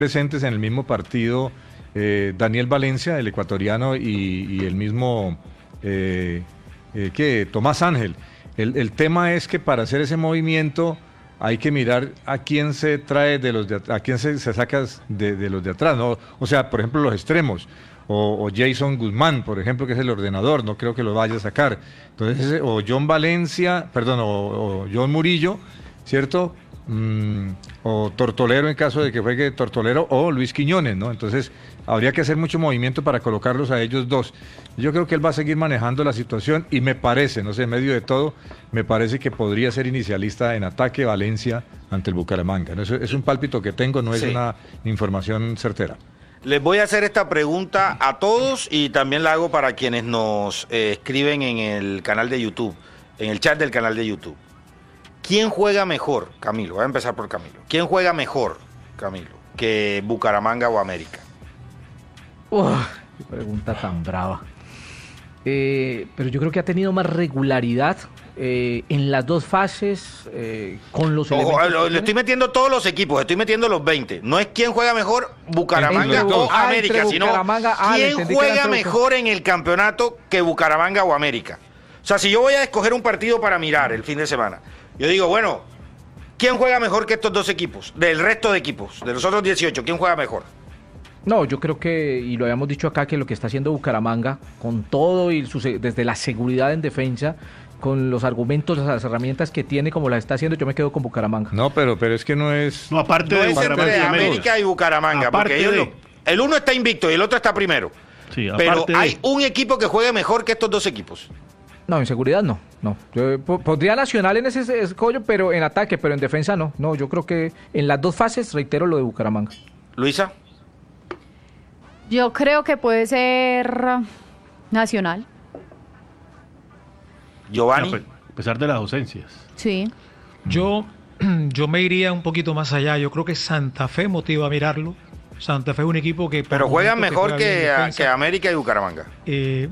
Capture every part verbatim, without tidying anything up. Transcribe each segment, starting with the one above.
presentes en el mismo partido eh, Daniel Valencia, el ecuatoriano, y, y el mismo eh, eh, ¿qué? Tomás Ángel. El, el tema es que para hacer ese movimiento hay que mirar a quién se trae de los de, a quién se, se saca de, de los de atrás, ¿no? O sea, por ejemplo, los extremos. O, o Jason Guzmán, por ejemplo, que es el ordenador, no creo que lo vaya a sacar. Entonces, o John Valencia, perdón, o, o John Murillo, ¿cierto? Mm, o Tortolero en caso de que juegue Tortolero, o Luis Quiñones, ¿no? Entonces, habría que hacer mucho movimiento para colocarlos a ellos dos. Yo creo que él va a seguir manejando la situación y me parece, no sé, en medio de todo, me parece que podría ser inicialista en ataque Valencia ante el Bucaramanga, ¿no? Eso es un pálpito que tengo, no es sí. una información certera. Les voy a hacer esta pregunta a todos y también la hago para quienes nos eh, escriben en el canal de YouTube, en el chat del canal de YouTube. ¿Quién juega mejor, Camilo? Voy a empezar por Camilo. ¿Quién juega mejor, Camilo, que Bucaramanga o América? Uf, qué pregunta tan brava. Eh, pero yo creo que ha tenido más regularidad eh, en las dos fases eh, con los Ojo, lo, le estoy metiendo todos los equipos, estoy metiendo los veinte. No es quién juega mejor Bucaramanga o ah, América, sino ah, quién juega mejor en el campeonato que Bucaramanga o América. O sea, si yo voy a escoger un partido para mirar el fin de semana, yo digo, bueno, ¿quién juega mejor que estos dos equipos? Del resto de equipos, de los otros dieciocho, ¿quién juega mejor? No, yo creo que, y lo habíamos dicho acá, que lo que está haciendo Bucaramanga, con todo y su, desde la seguridad en defensa, con los argumentos, las herramientas que tiene, como las está haciendo, yo me quedo con Bucaramanga. No, pero, pero es que no es... No, aparte no de es Bucaramanga entre América y Bucaramanga, aparte porque ellos de... lo, el uno está invicto y el otro está primero. Sí, pero de... hay un equipo que juegue mejor que estos dos equipos. No, en seguridad no, no. Yo pondría Nacional en ese escollo, pero en ataque, pero en defensa no. No, yo creo que en las dos fases, reitero lo de Bucaramanga. Luisa. Yo creo que puede ser Nacional. Giovanni. A pesar de las ausencias. Sí. Yo, yo me iría un poquito más allá. Yo creo que Santa Fe motiva a mirarlo. Santa Fe es un equipo que... Pero juegan mejor que, que, a, que América y Bucaramanga. Eh,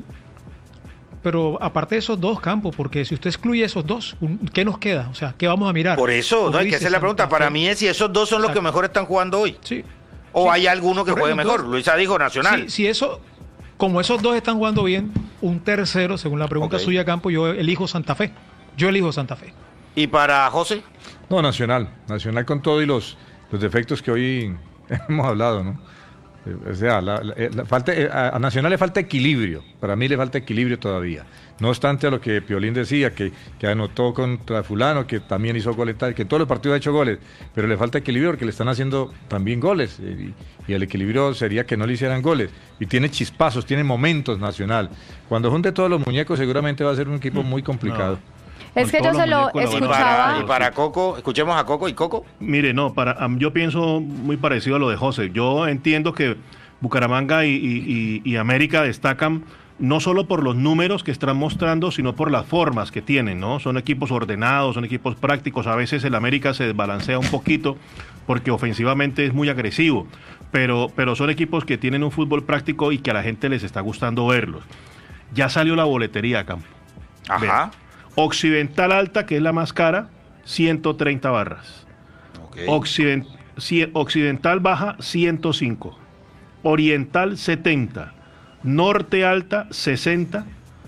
pero aparte de esos dos campos, porque si usted excluye esos dos, ¿qué nos queda? O sea, ¿qué vamos a mirar? Por eso, no hay que hacer la pregunta. Para mí es si esos dos son los que mejor están jugando hoy. Sí. ¿O sí, hay alguno que juegue mejor? Luisa dijo Nacional. Sí, si eso, como esos dos están jugando bien, un tercero, según la pregunta okay. suya, Campo, yo elijo Santa Fe. Yo elijo Santa Fe. ¿Y para José? No, Nacional. Nacional con todo y los, los defectos que hoy hemos hablado, ¿no? O sea, la, la, la falta, a Nacional le falta equilibrio. Para mí le falta equilibrio todavía. No obstante a lo que Piolín decía, que, que anotó contra fulano, que también hizo goles, que en todos los partidos ha hecho goles, pero le falta equilibrio porque le están haciendo también goles. Y, y el equilibrio sería que no le hicieran goles. Y tiene chispazos, tiene momentos Nacional. Cuando junte todos los muñecos seguramente va a ser un equipo muy complicado. No. Es que yo se lo escuchaba. Y para Coco, escuchemos a Coco y Coco. Mire, no, para um, yo pienso muy parecido a lo de José. Yo entiendo que Bucaramanga y, y, y, y América destacan no solo por los números que están mostrando, sino por las formas que tienen, ¿no? Son equipos ordenados, son equipos prácticos. A veces el América se desbalancea un poquito porque ofensivamente es muy agresivo, pero, pero son equipos que tienen un fútbol práctico y que a la gente les está gustando verlos. Ya salió la boletería, Campo. Ajá. Vean. Occidental alta, que es la más cara, ciento treinta barras. Okay. Occident, Occidental baja, ciento cinco. Oriental, setenta. Norte alta, sesenta.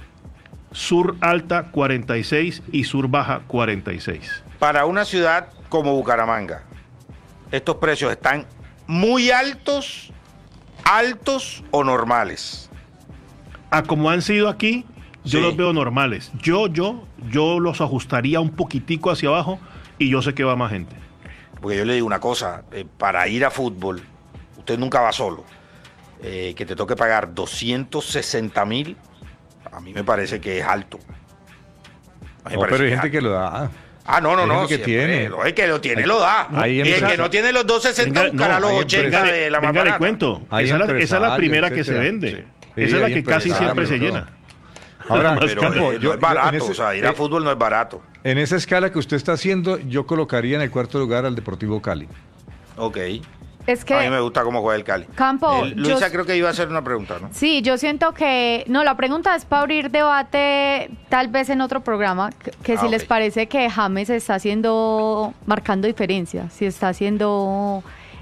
Sur alta, cuarenta y seis. Y sur baja, cuarenta y seis. Para una ciudad como Bucaramanga, ¿estos precios están muy altos, altos o normales? A como han sido aquí, yo sí. los veo normales. Yo, yo, yo los ajustaría un poquitico hacia abajo y yo sé que va más gente. Porque yo le digo una cosa, eh, para ir a fútbol, usted nunca va solo. Eh, que te toque pagar doscientos sesenta mil, a mí me parece que es alto. No, pero hay gente alto. que lo da. Ah, no, no, hay no. Que tiene. El que lo tiene, ahí, lo da. Y el que no tiene los doscientos sesenta, buscará no, los ochenta de la más barata. Cuento. Esa, la, esa es la primera que se vende. Sí. Esa es la que casi siempre se llena. Ahora, pero Campo, yo, no es barato, ese, o sea, ir a eh, fútbol no es barato. En esa escala que usted está haciendo, yo colocaría en el cuarto lugar al Deportivo Cali. Ok. Es que a mí me gusta cómo juega el Cali. Campo, eh, Luisa yo, creo que iba a hacer una pregunta, ¿no? Sí, yo siento que... No, la pregunta es para abrir debate tal vez en otro programa, que, que ah, si okay. les parece que James está haciendo, marcando diferencia, si está haciendo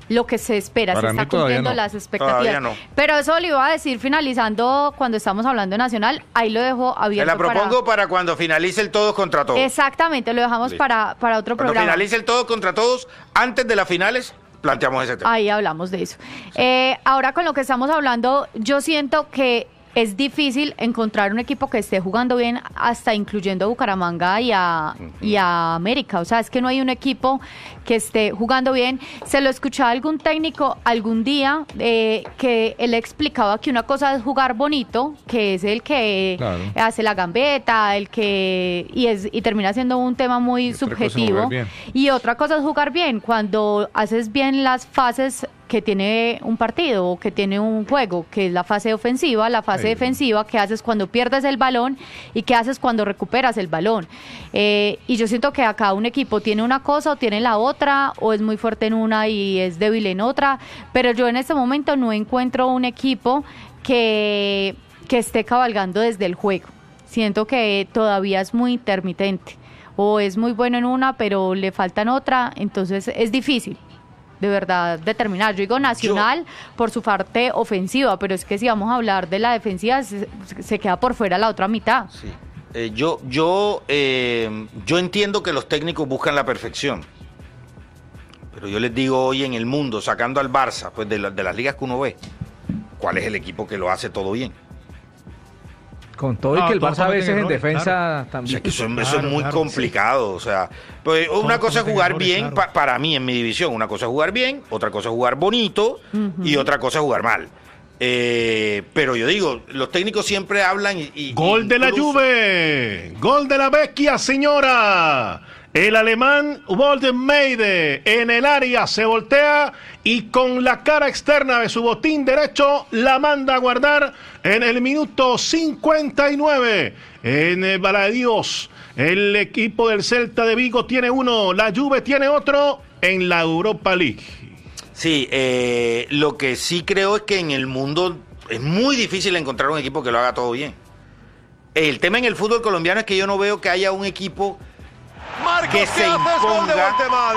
lo que se espera, Para se está cumpliendo no. las expectativas. No. Pero eso le iba a decir finalizando cuando estamos hablando de Nacional, ahí lo dejo abierto. Te la propongo para, para cuando finalice el todos contra todos. Exactamente, lo dejamos para, para otro cuando programa. Cuando finalice el todos contra todos, antes de las finales, planteamos ese tema. Ahí hablamos de eso. Sí. Eh, ahora con lo que estamos hablando, yo siento que es difícil encontrar un equipo que esté jugando bien, hasta incluyendo a Bucaramanga y a, uh-huh. y a América. O sea, es que no hay un equipo que esté jugando bien. Se lo escuchaba algún técnico algún día eh, que él explicaba que una cosa es jugar bonito, que es el que claro. hace la gambeta, el que y es y termina siendo un tema muy y subjetivo. Y otra cosa es jugar bien, cuando haces bien las fases que tiene un partido o que tiene un juego, que es la fase ofensiva, la fase Ahí defensiva, qué haces cuando pierdes el balón y qué haces cuando recuperas el balón. Eh, y yo siento que acá un equipo tiene una cosa o tiene la otra, o es muy fuerte en una y es débil en otra, pero yo en este momento no encuentro un equipo que, que esté cabalgando desde el juego. Siento que todavía es muy intermitente, o es muy bueno en una, pero le faltan otra, entonces es difícil de verdad determinar. Yo digo Nacional yo, por su parte ofensiva, pero es que si vamos a hablar de la defensiva, se, se queda por fuera la otra mitad. Sí. Eh, yo yo eh, yo entiendo que los técnicos buscan la perfección, pero yo les digo hoy en el mundo, sacando al Barça, pues de, la, de las ligas que uno ve, ¿cuál es el equipo que lo hace todo bien? Con todo y que el Barça a veces en defensa claro. también. O sea, que eso, claro, eso es muy claro, complicado. Sí. O sea, pues una Son cosa es jugar bien, claro. pa, para mí en mi división, una cosa es jugar bien, otra cosa es jugar bonito uh-huh. y otra cosa es jugar mal. Eh, pero yo digo, los técnicos siempre hablan y... y ¡Gol de la Juve! ¡Gol de la Vecchia, señora! El alemán Wolfmeide en el área se voltea y con la cara externa de su botín derecho la manda a guardar en el minuto cincuenta y nueve. En el Balaídos, el equipo del Celta de Vigo tiene uno, la Juve tiene otro en la Europa League. Sí, eh, lo que sí creo es que en el mundo es muy difícil encontrar un equipo que lo haga todo bien. El tema en el fútbol colombiano es que yo no veo que haya un equipo Marcos, que se imponga.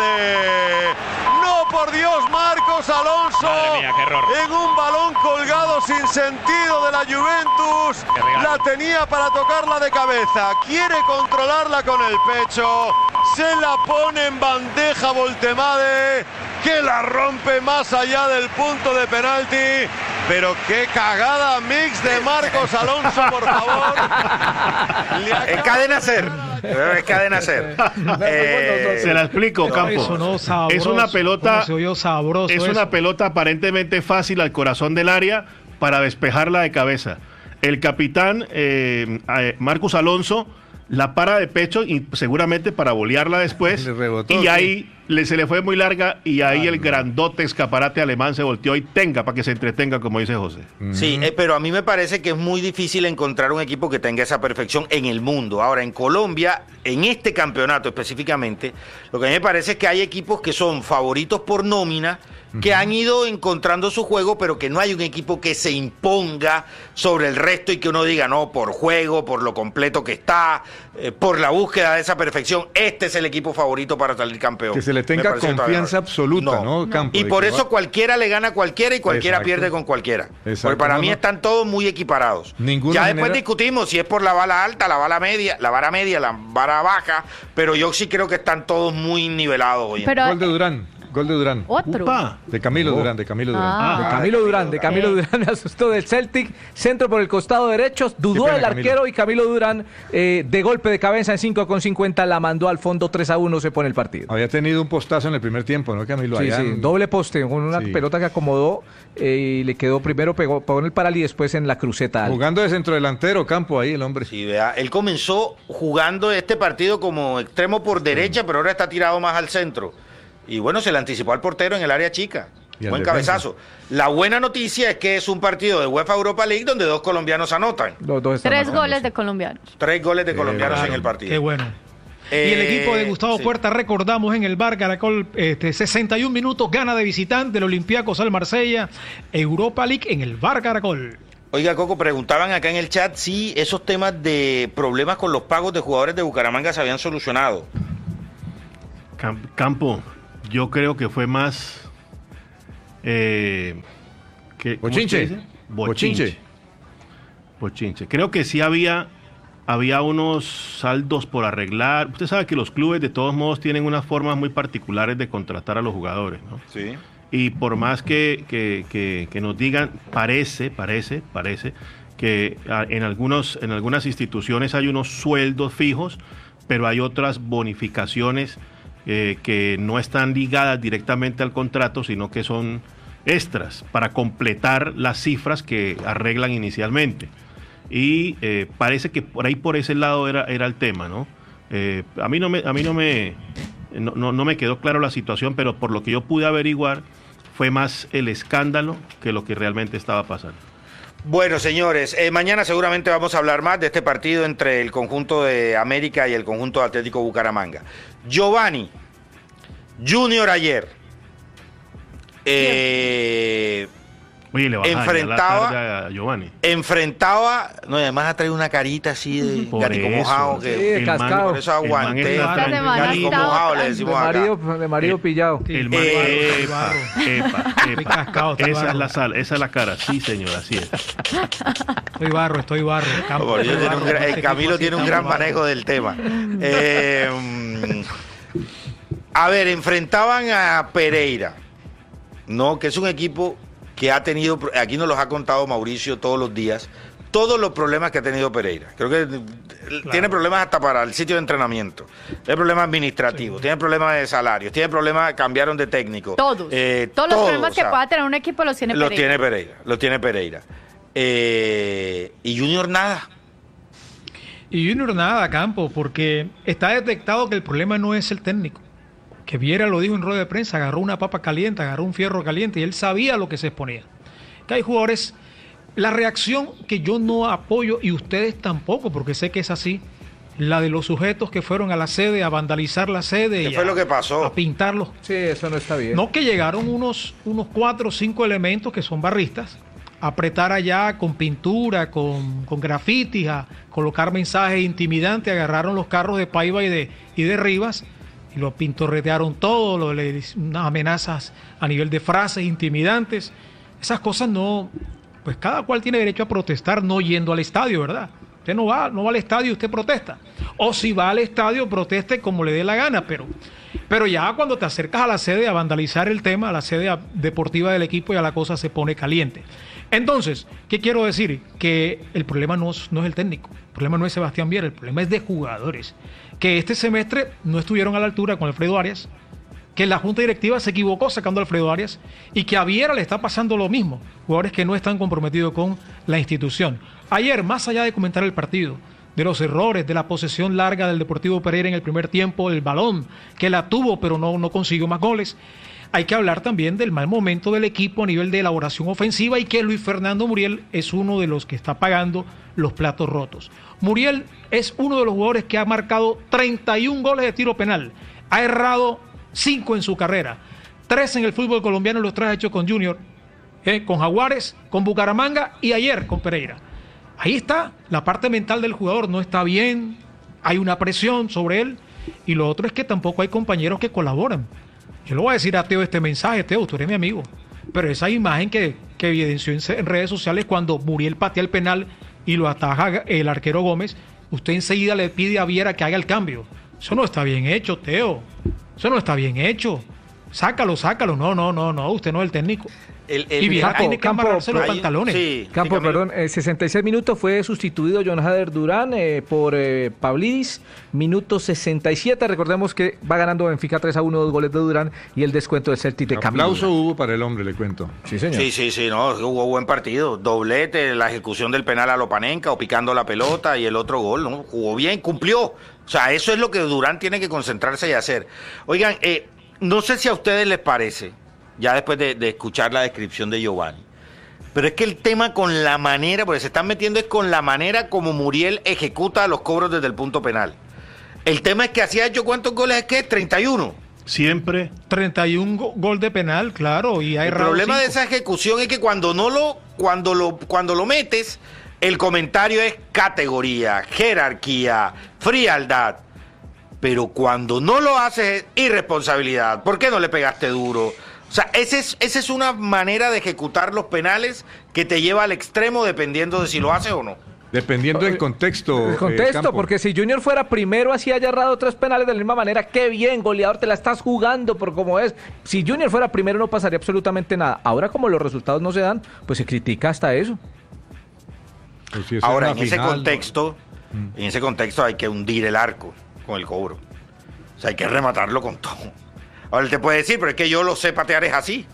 No, por Dios, Marcos Alonso. Madre mía, qué error. En un balón colgado sin sentido de la Juventus. La tenía para tocarla de cabeza. Quiere controlarla con el pecho. Se la pone en bandeja Voltemade, que la rompe más allá del punto de penalti. Pero qué cagada mix de Marcos Alonso, por favor. Es cadena ser. Es cadena ser. Eh, se la explico, Campo. No, sabroso, es una pelota. Sabroso es eso. una pelota aparentemente fácil al corazón del área para despejarla de cabeza. El capitán eh, Marcos Alonso la para de pecho y seguramente para bolearla después. Rebotó, y sí. ahí le, se le fue muy larga y ahí ah, el no. grandote escaparate alemán se volteó y tenga para que se entretenga, como dice José. Sí, eh, pero a mí me parece que es muy difícil encontrar un equipo que tenga esa perfección en el mundo. Ahora, en Colombia, en este campeonato específicamente, lo que a mí me parece es que hay equipos que son favoritos por nómina, que han ido encontrando su juego, pero que no hay un equipo que se imponga sobre el resto y que uno diga, no, por juego, por lo completo que está, eh, por la búsqueda de esa perfección, este es el equipo favorito para salir campeón. Que se le tenga confianza absoluta, ¿no, no Campo? Y por eso va... cualquiera le gana a cualquiera y cualquiera Exacto. pierde con cualquiera. Exacto. Porque para no, mí no. están todos muy equiparados. Ninguno ya genera... después discutimos si es por la bala alta, la bala media, la vara media, la vara baja, pero yo sí creo que están todos muy nivelados hoy. Pero... Gol de Durán. Gol de Durán. Otro. Upa. De Camilo oh. Durán, de Camilo Durán. Ah, de Camilo Durán, de Camilo eh. Durán me asustó del Celtic. Centro por el costado derecho. Dudó el arquero Camilo. y Camilo Durán eh, de golpe de cabeza en cinco con cincuenta la mandó al fondo. tres a uno se pone el partido. Había tenido un postazo en el primer tiempo, ¿no, Camilo? Sí, Allá sí. En... Doble poste con una sí. pelota que acomodó eh, y le quedó primero, pegó, pegó en el paral y después en la cruceta. Jugando de centrodelantero, Campo, ahí el hombre. Sí, vea, él comenzó jugando este partido como extremo por derecha, sí. pero ahora está tirado más al centro. Y bueno, se le anticipó al portero en el área chica. Buen cabezazo. La buena noticia es que es un partido de UEFA Europa League donde dos colombianos anotan. Los dos Tres goles de colombianos. Tres goles de colombianos claro, en el partido. Qué bueno. Eh, y el equipo de Gustavo sí. Puerta, recordamos, en el Bar Caracol, este, sesenta y un minutos, gana de visitante del Olympiacos al Marsella, Europa League en el Bar Caracol. Oiga, Coco, preguntaban acá en el chat si esos temas de problemas con los pagos de jugadores de Bucaramanga se habían solucionado. Campo, yo creo que fue más Eh, ¿qué, Bochinche. Bochinche. Bochinche. Creo que sí había, había unos saldos por arreglar. Usted sabe que los clubes de todos modos tienen unas formas muy particulares de contratar a los jugadores, ¿no? Sí. Y por más que, que, que, que nos digan, parece, parece, parece que en, algunos, en algunas instituciones hay unos sueldos fijos, pero hay otras bonificaciones eh, que no están ligadas directamente al contrato, sino que son extras para completar las cifras que arreglan inicialmente. Y eh, parece que por ahí, por ese lado, era, era el tema, ¿no? Eh, a mí no me, a mí no me, no, no, no me quedó claro la situación, pero por lo que yo pude averiguar, fue más el escándalo que lo que realmente estaba pasando. Bueno, señores, eh, mañana seguramente vamos a hablar más de este partido entre el conjunto de América y el conjunto de Atlético Bucaramanga. Giovanni, Junior ayer, eh, Oye, le enfrentaba, a, a Giovanni. Enfrentaba, no, y además ha traído una carita así de por gático eso, mojado. Sí, Que, de cascado. Por eso aguanté. Esta semana Gático está mojado, otra. le decimos De marido, acá. de marido pillado. El Sí. man- Eh, epa, epa, Estoy epa. cascado, estoy Esa es barro. la sal, esa es la cara. Sí, señor, así es. Estoy barro, estoy barro. Campo, Por ello estoy tiene un barro, gran- este el Camilo equipo tiene sí un está gran barro. manejo del tema. Eh, a ver, enfrentaban a Pereira, ¿no? Que es un equipo que ha tenido, aquí nos los ha contado Mauricio todos los días, todos los problemas que ha tenido Pereira. Creo que claro. tiene problemas hasta para el sitio de entrenamiento, tiene problemas administrativos, sí. tiene problemas de salarios, tiene problemas, cambiaron de técnico. Todos. Eh, todos los todos, problemas o sea, que pueda tener un equipo los tiene Pereira. Los tiene Pereira, los tiene Pereira. Eh, y Junior nada. Y Junior nada, Campo, porque está detectado que el problema no es el técnico. Que Viera lo dijo en rueda de prensa, agarró una papa caliente, agarró un fierro caliente y él sabía lo que se exponía. Que hay jugadores, la reacción que yo no apoyo y ustedes tampoco, porque sé que es así, la de los sujetos que fueron a la sede a vandalizar la sede. ¿Qué y fue a, lo que pasó? A pintarlos. Sí, eso no está bien. No, que llegaron unos, unos cuatro o cinco elementos que son barristas, a apretar allá con pintura, con, con grafitis, a colocar mensajes intimidantes, agarraron los carros de Paiva y de, y de Rivas, y lo pintorretearon todo, lo, le, unas amenazas a nivel de frases intimidantes. Esas cosas no, pues cada cual tiene derecho a protestar no yendo al estadio, ¿verdad? Usted no va, no va al estadio y usted protesta. O si va al estadio, proteste como le dé la gana, pero, pero ya cuando te acercas a la sede a vandalizar el tema, a la sede deportiva del equipo, ya la cosa se pone caliente. Entonces, ¿qué quiero decir? Que el problema no es, no es el técnico, el problema no es Sebastián Viera, el problema es de jugadores, que este semestre no estuvieron a la altura con Alfredo Arias, que la junta directiva se equivocó sacando a Alfredo Arias y que a Viera le está pasando lo mismo, jugadores que no están comprometidos con la institución. Ayer, más allá de comentar el partido, de los errores, de la posesión larga del Deportivo Pereira en el primer tiempo, el balón, que la tuvo pero no, no consiguió más goles, hay que hablar también del mal momento del equipo a nivel de elaboración ofensiva y que Luis Fernando Muriel es uno de los que está pagando los platos rotos. Muriel es uno de los jugadores que ha marcado treinta y un goles de tiro penal, ha errado cinco en su carrera, tres en el fútbol colombiano, los tres ha hecho con Junior, eh, con Jaguares, con Bucaramanga y ayer con Pereira. Ahí está, la parte mental del jugador no está bien, hay una presión sobre él y lo otro es que tampoco hay compañeros que colaboran. Yo le voy a decir a Teo este mensaje, Teo, tú eres mi amigo, pero esa imagen que, que evidenció en, en redes sociales cuando Muriel patea el penal y lo ataja el arquero Gómez, usted enseguida le pide a Viera que haga el cambio. Eso no está bien hecho, Teo. Eso no está bien hecho. Sácalo, sácalo. No, no, no, no. Usted no es el técnico. El, el, y Viera Campo, tiene que Campo, amarrarse los ahí, pantalones. Sí, Campo, sí, perdón, eh, sesenta y seis minutos fue sustituido John Hader Durán eh, por eh, Pavlidis, minuto sesenta y siete, recordemos que va ganando Benfica tres a uno, dos goles de Durán y el descuento de Celtic de Camilo. Aplauso hubo para el hombre, le cuento. Sí, señor. Sí, sí, sí, no, hubo buen partido. Doblete, la ejecución del penal a Lopanenka o picando la pelota y el otro gol, ¿no? Jugó bien, cumplió. O sea, eso es lo que Durán tiene que concentrarse y hacer. Oigan, eh, no sé si a ustedes les parece, ya después de, de escuchar la descripción de Giovanni, pero es que el tema con la manera, porque se están metiendo es con la manera como Muriel ejecuta los cobros desde el punto penal. El tema es que así ha hecho ¿cuántos goles es que? treinta y uno. Siempre. treinta y un go- gol de penal, claro, y hay El problema de esa ejecución es que cuando no lo, cuando lo, cuando lo metes, el comentario es categoría, jerarquía, frialdad. Pero cuando no lo haces es irresponsabilidad. ¿Por qué no le pegaste duro? O O sea, esa es, esa es una manera de ejecutar los penales que te lleva al extremo dependiendo de si lo hace o no. Dependiendo del contexto. El contexto, eh, porque si Junior fuera primero así haya errado tres penales de la misma manera, qué bien, goleador, te la estás jugando por cómo es. Si Junior fuera primero no pasaría absolutamente nada. Ahora como los resultados no se dan, pues se critica hasta eso. Pues si Ahora, en ese final, contexto, no. en ese contexto hay que hundir el arco con el cobro. O sea, hay que rematarlo con todo. Ahora él te puede decir, pero es que yo lo sé patear es así.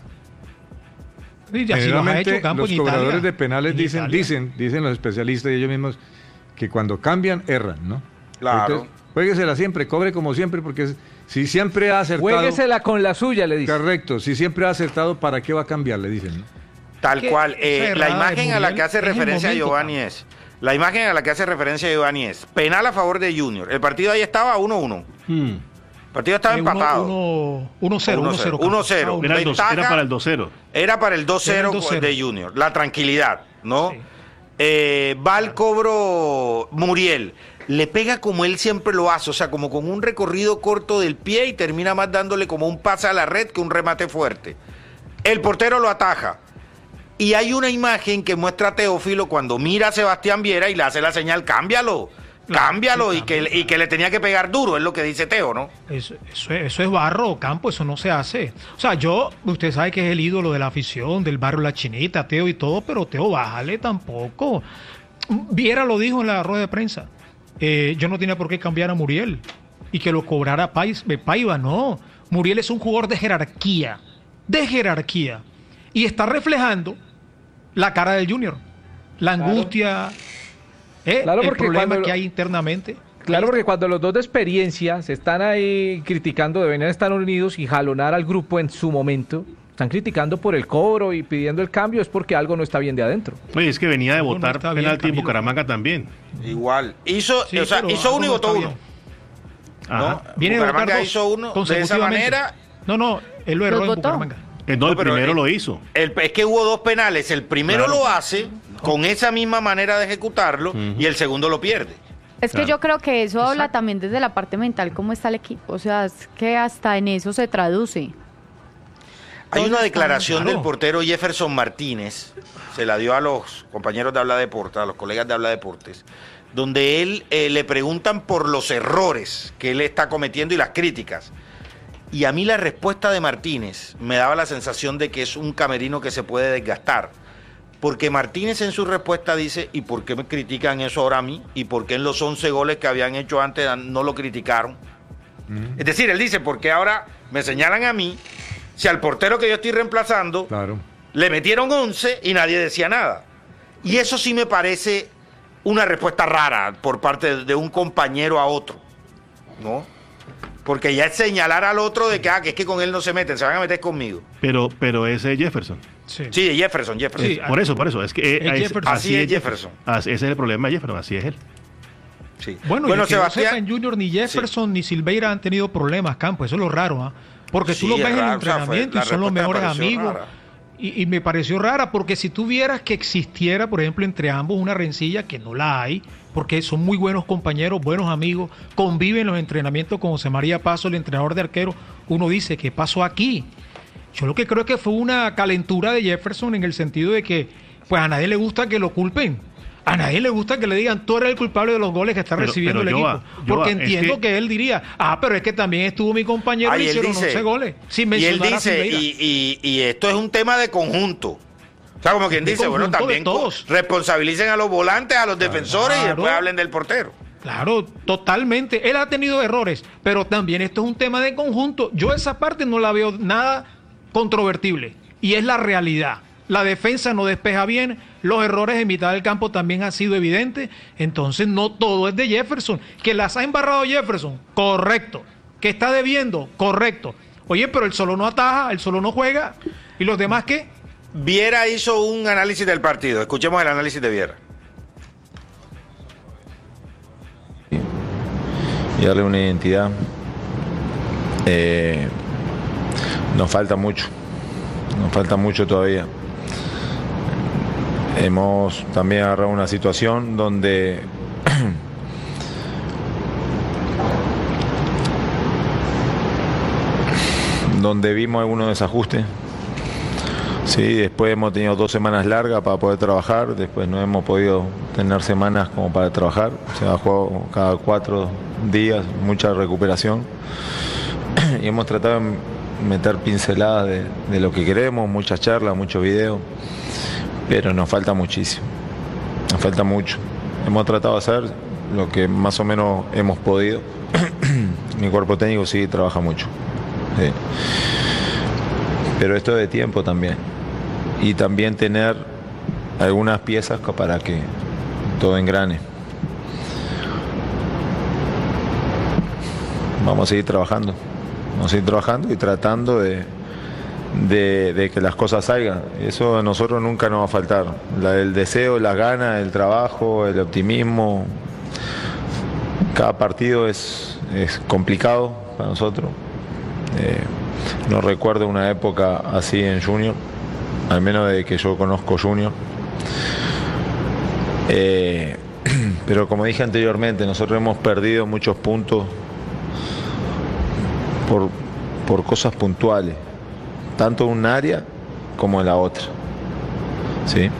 Generalmente hecho, los cobradores Italia, de penales dicen, dicen, dicen los especialistas y ellos mismos que cuando cambian erran, ¿no? Claro. Entonces, juéguesela siempre, cobre como siempre, porque si siempre ha acertado. Juéguesela con la suya, le dicen. Correcto, si siempre ha acertado, ¿para qué va a cambiar? Le dicen, ¿no? Tal cual. Eh, la imagen a la que hace referencia Giovanni es. La imagen a la que hace referencia Giovanni es penal a favor de Junior. El partido ahí estaba uno uno. Hmm. El partido estaba uno, empatado. uno cero. uno cero. Era, era para el dos cero. Era para el dos cero de Junior. La tranquilidad, ¿no? Sí. Eh, va al cobro Muriel. Le pega como él siempre lo hace, o sea, como con un recorrido corto del pie y termina más dándole como un pase a la red que un remate fuerte. El portero lo ataja. Y hay una imagen que muestra a Teófilo cuando mira a Sebastián Viera y le hace la señal, cámbialo. Cámbialo, sí, y, que, y que le tenía que pegar duro, es lo que dice Teo, ¿no? Eso, eso, eso es barro, Campo, eso no se hace. O sea, yo, usted sabe que es el ídolo de la afición, del barrio La Chinita, Teo y todo, pero Teo, bájale tampoco. Viera lo dijo en la rueda de prensa. Eh, yo no tenía por qué cambiar a Muriel y que lo cobrara Paiva, no. Muriel es un jugador de jerarquía, de jerarquía. Y está reflejando la cara del Junior, la angustia... ¿Eh? Claro, porque el problema que hay internamente. Claro, porque cuando los dos de experiencia se están ahí criticando, deberían estar unidos y jalonar al grupo en su momento. Están criticando por el cobro y pidiendo el cambio, es porque algo no está bien de adentro. Oye, es que venía de votar no penalti en Bucaramanga también. Igual. Hizo, sí, o sea, hizo uno y votó uno. ¿No? Viene de votar dos hizo uno de esa manera. No, no, él lo erró en Bucaramanga. No, no, el pero primero el, lo hizo. El, es que hubo dos penales. El primero claro. lo hace con esa misma manera de ejecutarlo uh-huh. y el segundo lo pierde. Es que claro. yo creo que eso Exacto. habla también desde la parte mental, cómo está el equipo. O sea, es que hasta en eso se traduce. Hay una declaración claro. del portero Jefferson Martínez, se la dio a los compañeros de Habla Deportes, a los colegas de Habla Deportes, donde él eh, le preguntan por los errores que él está cometiendo y las críticas. Y a mí la respuesta de Martínez me daba la sensación de que es un camerino que se puede desgastar. Porque Martínez en su respuesta dice, ¿y por qué me critican eso ahora a mí? ¿Y por qué en los once goles que habían hecho antes no lo criticaron? Mm. Es decir, él dice, ¿por qué ahora me señalan a mí si al portero que yo estoy reemplazando claro. le metieron once y nadie decía nada? Y eso sí me parece una respuesta rara por parte de un compañero a otro, ¿no? Porque ya es señalar al otro de que, ah, que es que con él no se meten, se van a meter conmigo. Pero, pero ese es Jefferson. Sí, sí Jefferson, Jefferson. Sí, por eso, por eso. Es que es es, así es Jefferson. Jefferson. Ese es el problema de Jefferson, así es él. Sí. Bueno, bueno y que Sebastián... no sepan, Junior, ni Jefferson sí. ni Silveira han tenido problemas, Campo. Eso es lo raro, ¿ah? ¿eh? Porque sí, tú los ves raro, en el entrenamiento o sea, y son los mejores amigos. Y, y me pareció rara, porque si tú vieras que existiera, por ejemplo, entre ambos una rencilla, que no la hay, porque son muy buenos compañeros, buenos amigos, conviven en los entrenamientos con José María Paso, el entrenador de arquero, uno dice, ¿qué pasó aquí? Yo lo que creo es que fue una calentura de Jefferson en el sentido de que, pues a nadie le gusta que lo culpen. A nadie le gusta que le digan, tú eres el culpable de los goles que está pero, recibiendo pero el Yoba, equipo. Porque Yoba, entiendo es que... que él diría, ah, pero es que también estuvo mi compañero y hicieron dice, once goles. Sin y él dice, y, y, y esto es un tema de conjunto. O sea, como quien dice, bueno, también responsabilicen a los volantes, a los claro, defensores y después hablen del portero. Claro, totalmente. Él ha tenido errores, pero también esto es un tema de conjunto. Yo esa parte no la veo nada controvertible y es la realidad. La defensa no despeja bien, los errores en mitad del campo también han sido evidentes, entonces no todo es de Jefferson. Que las ha embarrado Jefferson, correcto. Que está debiendo, correcto. Oye, pero él solo no ataja, él solo no juega, ¿y los demás qué? Viera hizo un análisis del partido, escuchemos el análisis de Viera. Y darle una identidad, eh, nos falta mucho, nos falta mucho todavía. Hemos también agarrado una situación donde donde vimos algunos desajustes Sí, después hemos tenido dos semanas largas para poder trabajar, después no hemos podido tener semanas como para trabajar, se ha jugado cada cuatro días, mucha recuperación y hemos tratado de meter pinceladas de, de lo que queremos, muchas charlas, muchos videos, pero nos falta muchísimo, nos falta mucho. Hemos tratado de hacer lo que más o menos hemos podido. Mi cuerpo técnico sí trabaja mucho, sí. Pero esto es de tiempo también. Y también tener algunas piezas para que todo engrane. Vamos a seguir trabajando. Vamos a seguir trabajando y tratando de, de, de que las cosas salgan. Eso a nosotros nunca nos va a faltar. La, el deseo, las ganas, el trabajo, el optimismo. Cada partido es, es complicado para nosotros. Eh, no recuerdo una época así en Junior, al menos de que yo conozco Junior. Eh, pero como dije anteriormente, nosotros hemos perdido muchos puntos por, por cosas puntuales, tanto en un área como en la otra. ¿Sí?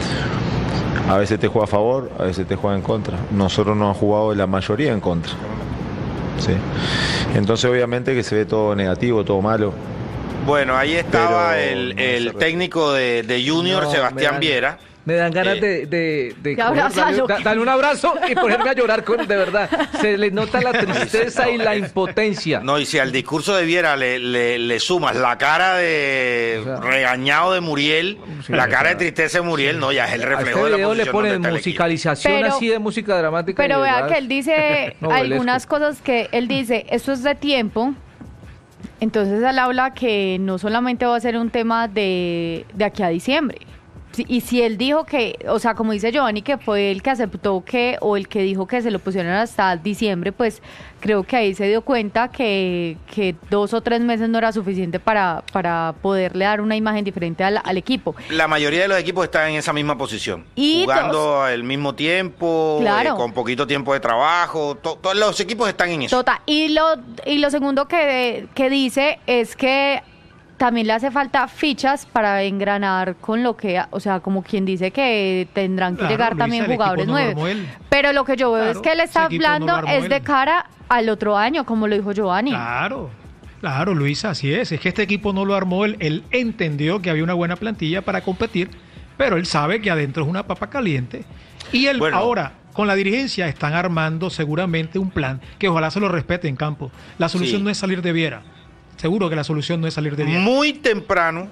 A veces te juega a favor, a veces te juega en contra. Nosotros nos hemos jugado la mayoría en contra. ¿Sí? Entonces obviamente que se ve todo negativo, todo malo. Bueno, ahí estaba el, no el técnico de, de Junior, no, Sebastián dan, Viera. Me dan ganas eh, de, de, de coger, darle, darle un abrazo y ponerme a llorar con, de verdad. Se le nota la tristeza y la impotencia. No, y si al discurso de Viera le, le, le sumas la cara de o sea, regañado de Muriel, sí, la cara de tristeza de Muriel, sí, no, ya es el reflejo de la posición. Le ponen musicalización pero, así de música dramática. Pero vea que él dice no, algunas cosas que él dice, esto es de tiempo. Entonces él habla que no solamente va a ser un tema de, de aquí a diciembre. Y si él dijo que, o sea, como dice Giovanni, que fue el que aceptó que, o el que dijo que se lo pusieron hasta diciembre, pues creo que ahí se dio cuenta que, que dos o tres meses no era suficiente para, para poderle dar una imagen diferente al, al equipo. La mayoría de los equipos están en esa misma posición, y jugando dos, al mismo tiempo, claro, eh, con poquito tiempo de trabajo, to, todos los equipos están en eso. Total. Y lo, y lo segundo que, que dice es que también le hace falta fichas para engranar con lo que, o sea, como quien dice que tendrán que claro, llegar Luisa, también jugadores no nuevos. Pero lo que yo veo claro, es que él está hablando no es de cara al otro año, como lo dijo Giovanni. Claro, claro, Luisa, así es. Es que este equipo no lo armó él. Él entendió que había una buena plantilla para competir, pero él sabe que adentro es una papa caliente. Y él bueno. ahora, con la dirigencia, están armando seguramente un plan que ojalá se lo respete en campo. La solución sí. no es salir de Viera. Seguro que la solución no es salir de Viera. Muy temprano,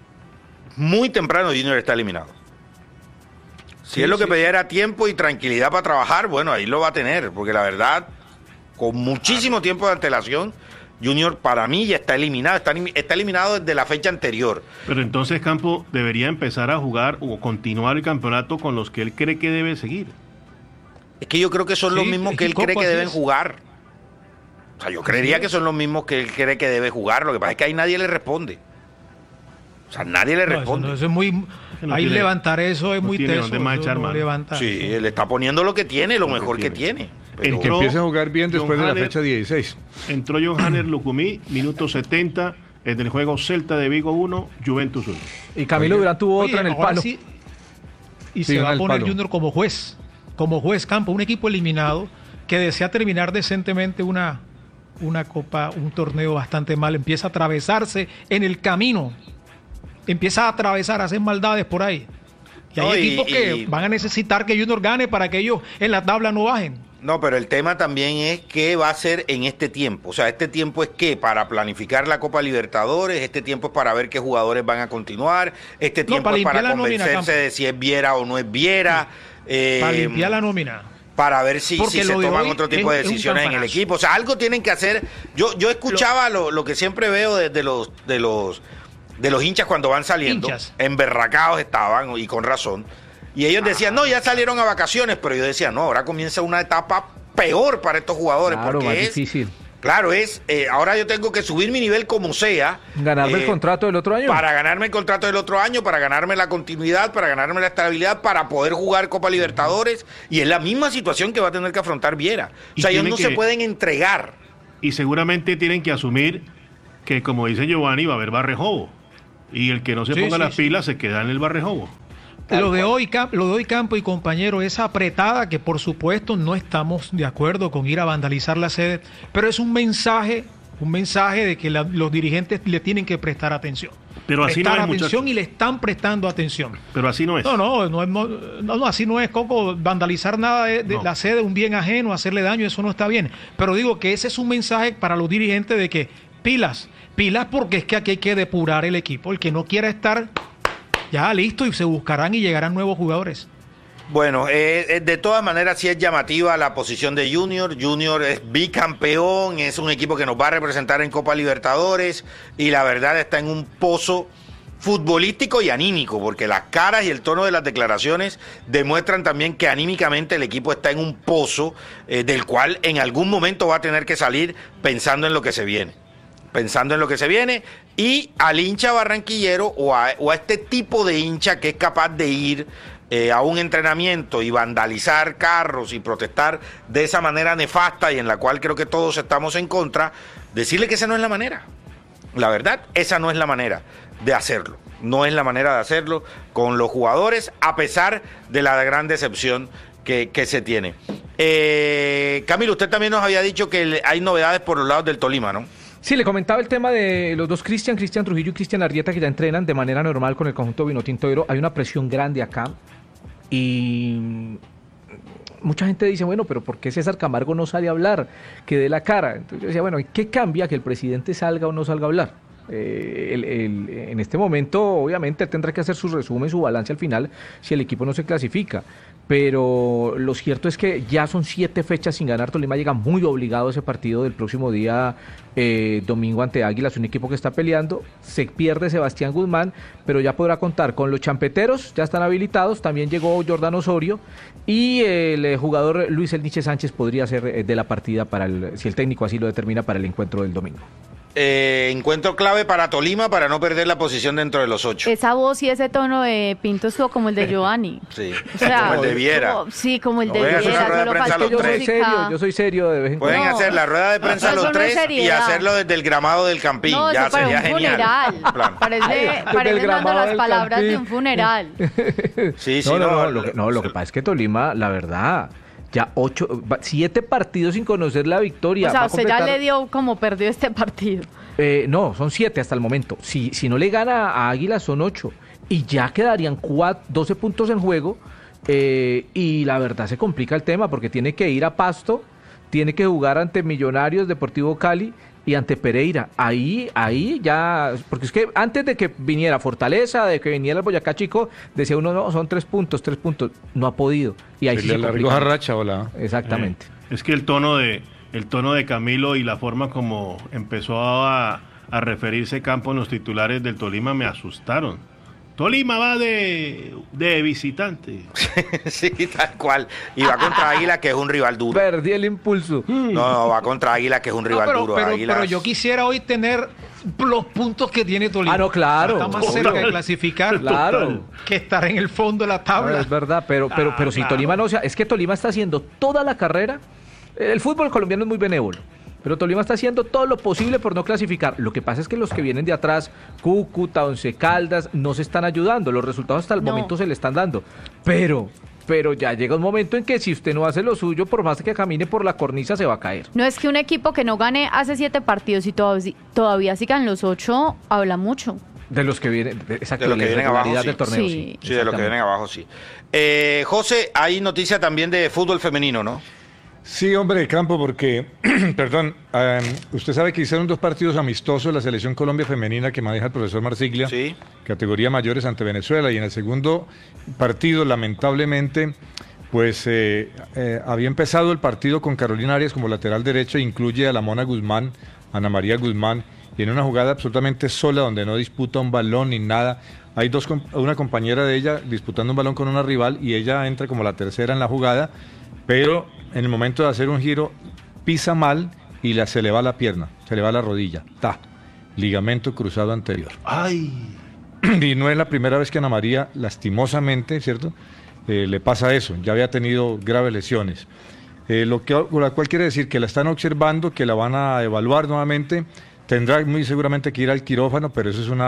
muy temprano Junior está eliminado. Si sí, es lo que sí. pedía era tiempo y tranquilidad para trabajar, bueno, ahí lo va a tener, porque la verdad, con muchísimo ah, tiempo de antelación, Junior para mí ya está eliminado, está, está eliminado desde la fecha anterior. Pero entonces Campo debería empezar a jugar o continuar el campeonato con los que él cree que debe seguir. Es que yo creo que son sí, los mismos que él cree que deben es. jugar. O sea, yo creería que son los mismos que él cree que debe jugar. Lo que pasa es que ahí nadie le responde. O sea, nadie le responde. No, eso, no, eso es muy... No ahí tiene, levantar eso es no muy teso. No levanta. Sí, él está poniendo lo que tiene, lo, lo mejor que tiene. Que, tiene. Pero entró, que empiece a jugar bien después John de la Haller, fecha dieciséis. Entró Johanner Lucumí, minuto setenta, en el juego Celta de Vigo uno, Juventus uno. Y Camilo Durán tuvo Oye, otra en el palo. Sí, y sí, se va a poner Junior como juez. Como juez Campo, un equipo eliminado que desea terminar decentemente una... una copa, un torneo bastante mal, empieza a atravesarse en el camino, empieza a atravesar, a hacer maldades por ahí. Y hay no, equipos y, que y... van a necesitar que Junior gane para que ellos en la tabla no bajen. No, pero el tema también es qué va a ser en este tiempo. O sea, este tiempo es qué, para planificar la Copa Libertadores, este tiempo es para ver qué jugadores van a continuar, este tiempo no, es para convencerse nómina, de si es Viera o no es Viera. Sí. Eh, para limpiar la nómina. Para ver si, si se toman otro tipo es, de decisiones en el equipo. O sea, algo tienen que hacer. Yo yo escuchaba lo, lo que siempre veo desde los de los de los hinchas cuando van saliendo. Hinchas. Emberracados estaban, y con razón. Y ellos decían, no, ya salieron a vacaciones. Pero yo decía, no, ahora comienza una etapa peor para estos jugadores. Claro, porque más es difícil. Claro, es, eh, ahora yo tengo que subir mi nivel como sea. Ganarme eh, el contrato del otro año. Para ganarme el contrato del otro año, para ganarme la continuidad, para ganarme la estabilidad, para poder jugar Copa Libertadores. Y es la misma situación que va a tener que afrontar Viera. O sea, ellos no que, se pueden entregar. Y seguramente tienen que asumir que, como dice Giovanni, va a haber barrejobo. Y el que no se sí, ponga sí, las sí. pilas se queda en el barrejobo. Lo de, hoy, lo de hoy, Campo y compañero, esa apretada que por supuesto no estamos de acuerdo con ir a vandalizar la sede, pero es un mensaje, un mensaje de que la, los dirigentes le tienen que prestar atención. Pero así prestar no es, atención muchacho. Y le están prestando atención. Pero así no es. No, no, no, no, no, no así no es, Coco. Vandalizar nada de, de no. la sede, un bien ajeno, hacerle daño, eso no está bien. Pero digo que ese es un mensaje para los dirigentes de que pilas, pilas porque es que aquí hay que depurar el equipo. El que no quiera estar... Ya, listo, y se buscarán y llegarán nuevos jugadores. Bueno, eh, de todas maneras sí es llamativa la posición de Junior. Junior es bicampeón, es un equipo que nos va a representar en Copa Libertadores y la verdad está en un pozo futbolístico y anímico, porque las caras y el tono de las declaraciones demuestran también que anímicamente el equipo está en un pozo eh, del cual en algún momento va a tener que salir pensando en lo que se viene. pensando en lo que se viene, y al hincha barranquillero o a, o a este tipo de hincha que es capaz de ir eh, a un entrenamiento y vandalizar carros y protestar de esa manera nefasta y en la cual creo que todos estamos en contra, decirle que esa no es la manera. La verdad, esa no es la manera de hacerlo. No es la manera de hacerlo con los jugadores, a pesar de la gran decepción que, que se tiene. Eh, Camilo, usted también nos había dicho que hay novedades por los lados del Tolima, ¿no? Sí, le comentaba el tema de los dos Cristian, Cristian Trujillo y Cristian Arrieta, que ya entrenan de manera normal con el conjunto Vinotinto. Hay una presión grande acá y mucha gente dice, bueno, pero ¿por qué César Camargo no sale a hablar? Que dé la cara. Entonces yo decía, bueno, ¿qué cambia que el presidente salga o no salga a hablar? Eh, el, el, en este momento, obviamente, él tendrá que hacer su resumen, su balance al final, si el equipo no se clasifica. Pero lo cierto es que ya son siete fechas sin ganar. Tolima llega muy obligado a ese partido del próximo día, eh, domingo ante Águilas, un equipo que está peleando. Se pierde Sebastián Guzmán, pero ya podrá contar con los champeteros, ya están habilitados. También llegó Jordán Osorio y el eh, jugador Luis Elniche Sánchez podría ser eh, de la partida para el, si el técnico así lo determina, para el encuentro del domingo. Eh, encuentro clave para Tolima para no perder la posición dentro de los ocho. Esa voz y ese tono de Pinto estuvo como el de Giovanni. Sí, o sea, como el de Viera. Como, sí, como el de no, Viera. Hacer rueda de prensa los yo tres. soy serio, yo soy serio de vez en Pueden cuando. hacer la rueda de prensa no, los tres no y hacerlo desde el gramado del Campín. No, ya eso para sería un genial. Funeral. Parece, parece dando las palabras Campín. De un funeral. Sí, sí, no, no, no, no, lo que, no, lo que pasa es que Tolima, la verdad, ya ocho, siete partidos sin conocer la victoria. O sea, va usted completar... ya le dio como perdió este partido. Eh, no, son siete hasta el momento. Si, si no le gana a Águila son ocho. Y ya quedarían cuatro, doce puntos en juego. Eh, y la verdad se complica el tema porque tiene que ir a Pasto, tiene que jugar ante Millonarios, Deportivo Cali y ante Pereira. Ahí, ahí ya, porque es que antes de que viniera Fortaleza, de que viniera el Boyacá Chico, decía uno, no, son tres puntos, tres puntos. No ha podido. Y ahí se sí le se largó a racha, hola. Exactamente. Eh, es que el tono de el tono de Camilo y la forma como empezó a, a referirse Campo en los titulares del Tolima me asustaron. Tolima va de, de visitante. Sí, tal cual. Y va contra Águila, que es un rival duro. Perdí el impulso. No, no, va contra Águila, que es un rival no, pero, duro. Pero, Águilas... pero yo quisiera hoy tener los puntos que tiene Tolima. Ah, no, claro. Está más cerca de clasificar, claro, que estar en el fondo de la tabla. No, es verdad, pero, pero, pero ah, si claro. Tolima no, o sea, es que Tolima está haciendo toda la carrera. El fútbol colombiano es muy benévolo, pero Tolima está haciendo todo lo posible por no clasificar. Lo que pasa es que los que vienen de atrás, Cúcuta, Once Caldas, no se están ayudando. Los resultados hasta el no. momento se le están dando. Pero, pero ya llega un momento en que si usted no hace lo suyo, por más que camine por la cornisa, se va a caer. No es que un equipo que no gane hace siete partidos y todavía, todavía sigan los ocho, habla mucho. De los que vienen, de, exacto, de, lo que vienen abajo, sí. del torneo, sí. sí. Sí, de los que vienen abajo, sí. Eh, José, hay noticia también de fútbol femenino, ¿no? Sí, hombre, de campo, porque, perdón, um, usted sabe que hicieron dos partidos amistosos la Selección Colombia Femenina que maneja el profesor Marsiglia, sí. Categoría mayores ante Venezuela, y en el segundo partido, lamentablemente, pues eh, eh, había empezado el partido con Carolina Arias como lateral derecho, incluye a la Mona Guzmán, Ana María Guzmán, y en una jugada absolutamente sola, donde no disputa un balón ni nada, hay dos una compañera de ella disputando un balón con una rival, y ella entra como la tercera en la jugada, pero en el momento de hacer un giro, pisa mal y la, se le va la pierna, se le va la rodilla. Ta, ligamento cruzado anterior. ¡Ay! Y no es la primera vez que Ana María, lastimosamente, ¿cierto?, eh, le pasa eso. Ya había tenido graves lesiones. Eh, lo, que, lo cual quiere decir que la están observando, que la van a evaluar nuevamente. Tendrá muy seguramente que ir al quirófano, pero eso es una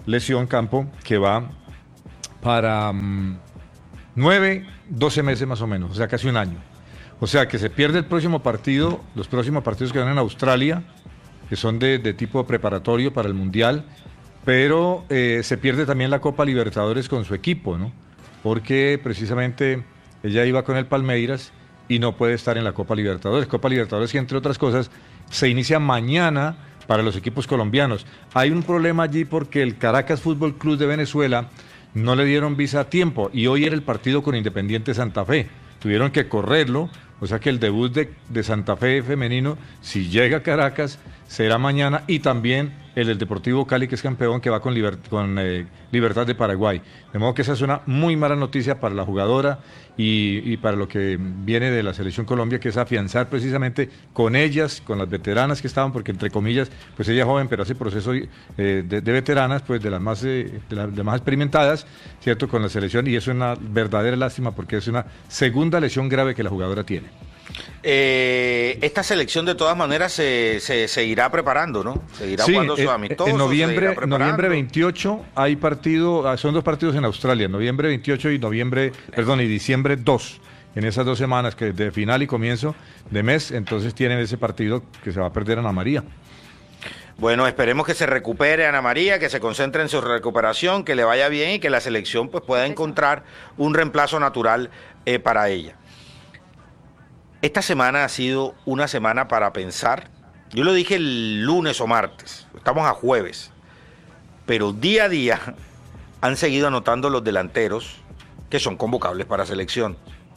lesión, Campo, que va para um, nueve, doce meses más o menos, o sea, casi un año. O sea, que se pierde el próximo partido, los próximos partidos que van en Australia, que son de, de tipo preparatorio para el Mundial, pero eh, se pierde también la Copa Libertadores con su equipo, ¿no? Porque precisamente ella iba con el Palmeiras y no puede estar en la Copa Libertadores. Copa Libertadores que, entre otras cosas, se inicia mañana para los equipos colombianos. Hay un problema allí porque el Caracas Fútbol Club de Venezuela no le dieron visa a tiempo y hoy era el partido con Independiente Santa Fe. Tuvieron que correrlo, o sea que el debut de, de Santa Fe femenino, si llega a Caracas, será mañana, y también el del Deportivo Cali, que es campeón, que va con, Liber, con eh, Libertad de Paraguay. De modo que esa es una muy mala noticia para la jugadora y, y para lo que viene de la Selección Colombia, que es afianzar precisamente con ellas, con las veteranas que estaban, porque entre comillas, pues ella es joven, pero hace proceso eh, de, de veteranas, pues de las más eh, de las de más experimentadas, ¿cierto?, con la selección, y eso es una verdadera lástima porque es una segunda lesión grave que la jugadora tiene. Eh, esta selección de todas maneras se, se seguirá preparando, ¿no? Seguirá sí, jugando sus eh, amistosos. En noviembre, noviembre veintiocho hay partido, son dos partidos en Australia, noviembre veintiocho y noviembre, perdón, y diciembre dos. En esas dos semanas que de final y comienzo de mes, entonces tienen ese partido que se va a perder Ana María. Bueno, esperemos que se recupere Ana María, que se concentre en su recuperación, que le vaya bien y que la selección pues pueda encontrar un reemplazo natural eh, para ella. Esta semana ha sido una semana para pensar. Yo lo dije el lunes o martes, estamos a jueves, pero día a día han seguido anotando los delanteros que son convocables para selección.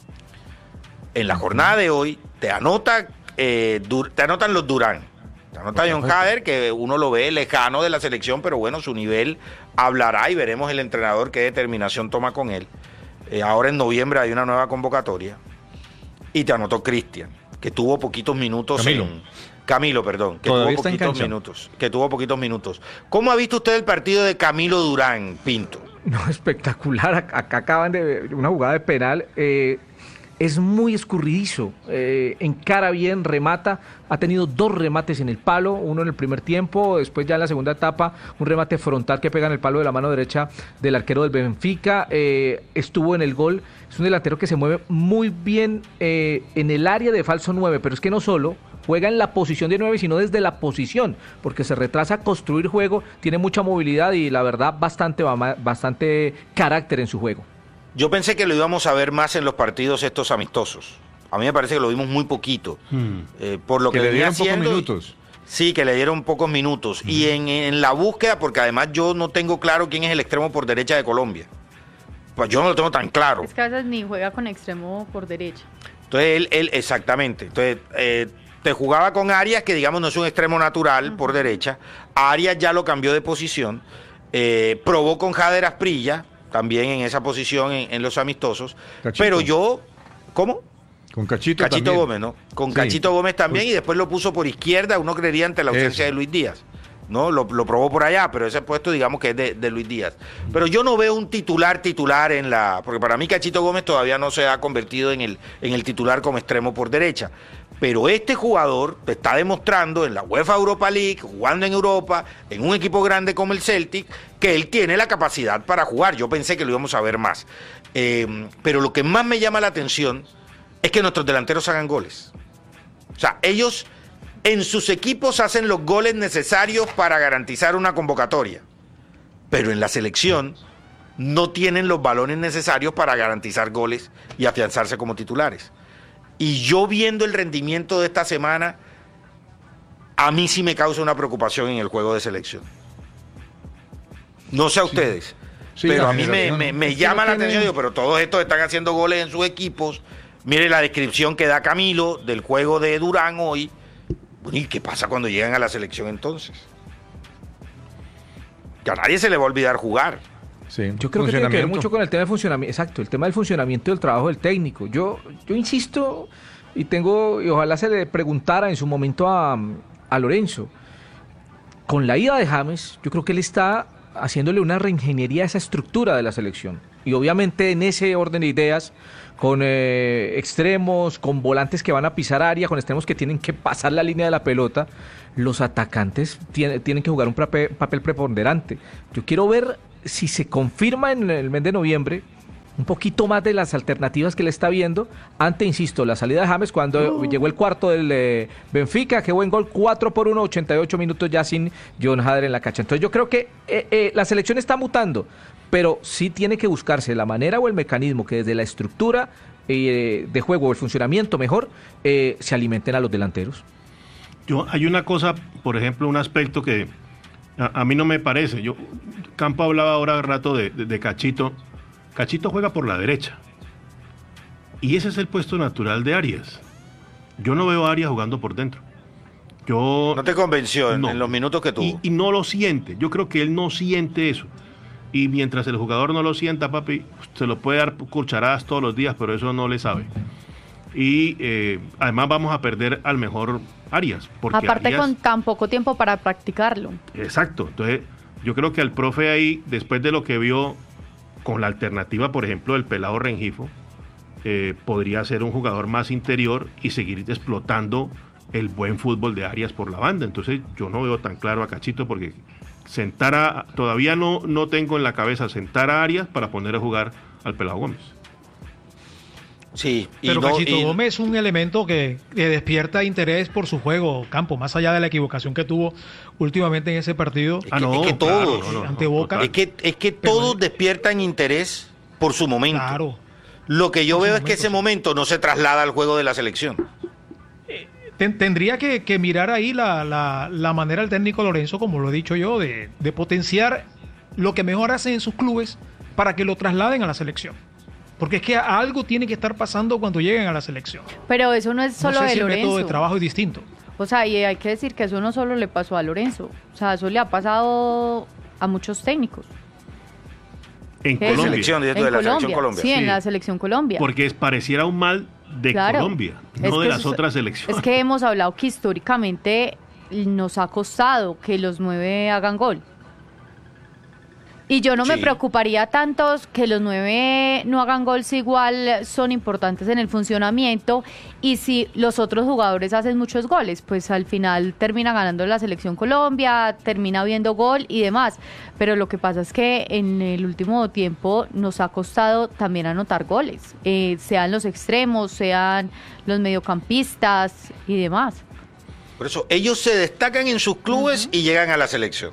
En la jornada de hoy te anota, eh, te anotan los Durán, te anota John Hader, que uno lo ve lejano de la selección, pero bueno, su nivel hablará y veremos el entrenador qué determinación toma con él. Eh, ahora en noviembre hay una nueva convocatoria. Y te anotó Cristian, que tuvo poquitos minutos. Camilo. En, Camilo, perdón, que Todavía tuvo está en poquitos cancha. minutos. Que tuvo poquitos minutos. ¿Cómo ha visto usted el partido de Camilo Durán, Pinto? No, espectacular. Acá acaban de ver una jugada de penal. Eh, es muy escurridizo. Eh, encara bien, remata. Ha tenido dos remates en el palo, uno en el primer tiempo, después ya en la segunda etapa, un remate frontal que pega en el palo de la mano derecha del arquero del Benfica. Eh, estuvo en el gol. Es un delantero que se mueve muy bien eh, en el área de falso nueve, pero es que no solo juega en la posición de nueve, sino desde la posición, porque se retrasa a construir juego, tiene mucha movilidad y la verdad bastante, bastante carácter en su juego. Yo pensé que lo íbamos a ver más en los partidos estos amistosos. A mí me parece que lo vimos muy poquito. Hmm. Eh, por lo que, que le dieron haciendo, pocos minutos. Sí, que le dieron pocos minutos. Hmm. Y en, en la búsqueda, porque además yo no tengo claro quién es el extremo por derecha de Colombia. Pues yo no lo tengo tan claro. Es que a veces ni juega con extremo por derecha. Entonces él, él exactamente. Entonces eh, te jugaba con Arias, que digamos no es un extremo natural uh-huh. por derecha. Arias ya lo cambió de posición. Eh, probó con Jader Asprilla, también en esa posición en, en los amistosos. Cachito. Pero yo, ¿cómo? Con Cachito Cachito también. Gómez, ¿no? Con sí. Cachito Gómez también pues, y después lo puso por izquierda, uno creería ante la ausencia eso. de Luis Díaz. No, lo, lo probó por allá, pero ese puesto digamos que es de, de Luis Díaz. Pero yo no veo un titular titular en la... Porque para mí Cachito Gómez todavía no se ha convertido en el, en el titular como extremo por derecha. Pero este jugador te está demostrando en la UEFA Europa League, jugando en Europa, en un equipo grande como el Celtic, que él tiene la capacidad para jugar. Yo pensé que lo íbamos a ver más. Eh, pero lo que más me llama la atención es que nuestros delanteros hagan goles. O sea, ellos... en sus equipos hacen los goles necesarios para garantizar una convocatoria, pero en la selección no tienen los balones necesarios para garantizar goles y afianzarse como titulares. Y yo viendo el rendimiento de esta semana, a mí sí me causa una preocupación en el juego de selección. No sé a ustedes, sí. Sí, pero a mí me, me, me llama la atención, digo, pero todos estos están haciendo goles en sus equipos. Mire la descripción que da Camilo del juego de Durán hoy. ¿Y qué pasa cuando llegan a la selección entonces? Que a nadie se le va a olvidar jugar. Sí, yo creo que tiene que ver mucho con el tema del funcionamiento. Exacto, el tema del funcionamiento del trabajo del técnico. Yo, yo insisto y tengo, y ojalá se le preguntara en su momento a, a Lorenzo. Con la ida de James, yo creo que él está haciéndole una reingeniería a esa estructura de la selección. Y obviamente en ese orden de ideas, con eh, extremos, con volantes que van a pisar área, con extremos que tienen que pasar la línea de la pelota, los atacantes tiene, tienen que jugar un papel, papel preponderante. Yo quiero ver si se confirma en el mes de noviembre un poquito más de las alternativas que le está viendo ante, insisto, la salida de James cuando uh. llegó el cuarto del eh, Benfica, qué buen gol, cuatro por uno, ochenta y ocho minutos ya sin John Hader en la cancha. Entonces yo creo que eh, eh, la selección está mutando, pero sí tiene que buscarse la manera o el mecanismo que desde la estructura eh, de juego o el funcionamiento mejor eh, se alimenten a los delanteros. Yo, hay una cosa, por ejemplo, un aspecto que a, a mí no me parece. Yo Campo hablaba ahora rato de, de, de Cachito. Cachito juega por la derecha. Y ese es el puesto natural de Arias. Yo no veo a Arias jugando por dentro. Yo, ¿No te convenció no. en los minutos que tuvo? Y, y no lo siente. Yo creo que él no siente eso. Y mientras el jugador no lo sienta, papi, se lo puede dar cucharadas todos los días, pero eso no le sabe. Y eh, además vamos a perder al mejor Arias. Porque Aparte Arias, con tan poco tiempo para practicarlo. Exacto. Entonces yo creo que al profe ahí, después de lo que vio con la alternativa, por ejemplo, del pelado Rengifo, eh, podría ser un jugador más interior y seguir explotando el buen fútbol de Arias por la banda. Entonces yo no veo tan claro a Cachito, porque sentar a, todavía no, no tengo en la cabeza sentar a Arias para poner a jugar al pelado Gómez. Sí, y pero no, Cachito y... Gómez es un elemento que, que despierta interés por su juego, Campo, más allá de la equivocación que tuvo últimamente en ese partido. Es que, ah, no, es que claro, todos, no, no, ante no, Boca. es que, es que Pero todos no, despiertan interés por su momento. Claro. Lo que yo Por su veo es momento, que ese sí. momento no se traslada al juego de la selección. Ten, tendría que, que mirar ahí la, la, la manera del técnico Lorenzo, como lo he dicho yo, de, de potenciar lo que mejor hace en sus clubes para que lo trasladen a la selección. Porque es que algo tiene que estar pasando cuando lleguen a la selección. Pero eso no es solo no sé de si Lorenzo. El método de trabajo es distinto. O sea, y hay que decir que eso no solo le pasó a Lorenzo. O sea, eso le ha pasado a muchos técnicos. En ¿Qué? Colombia. Selección, directo de la selección Colombia. Sí, Sí. en la selección Colombia. Porque es, pareciera un mal de Claro. Colombia, Es no de que las eso- otras selecciones. Es que hemos hablado que históricamente nos ha costado que los nueve hagan gol. Y yo no me Sí. preocuparía tanto que los nueve no hagan gol si igual son importantes en el funcionamiento y si los otros jugadores hacen muchos goles, pues al final termina ganando la selección Colombia, termina viendo gol y demás. Pero lo que pasa es que en el último tiempo nos ha costado también anotar goles, eh, sean los extremos, sean los mediocampistas y demás. Por eso, ellos se destacan en sus clubes uh-huh. y llegan a la selección.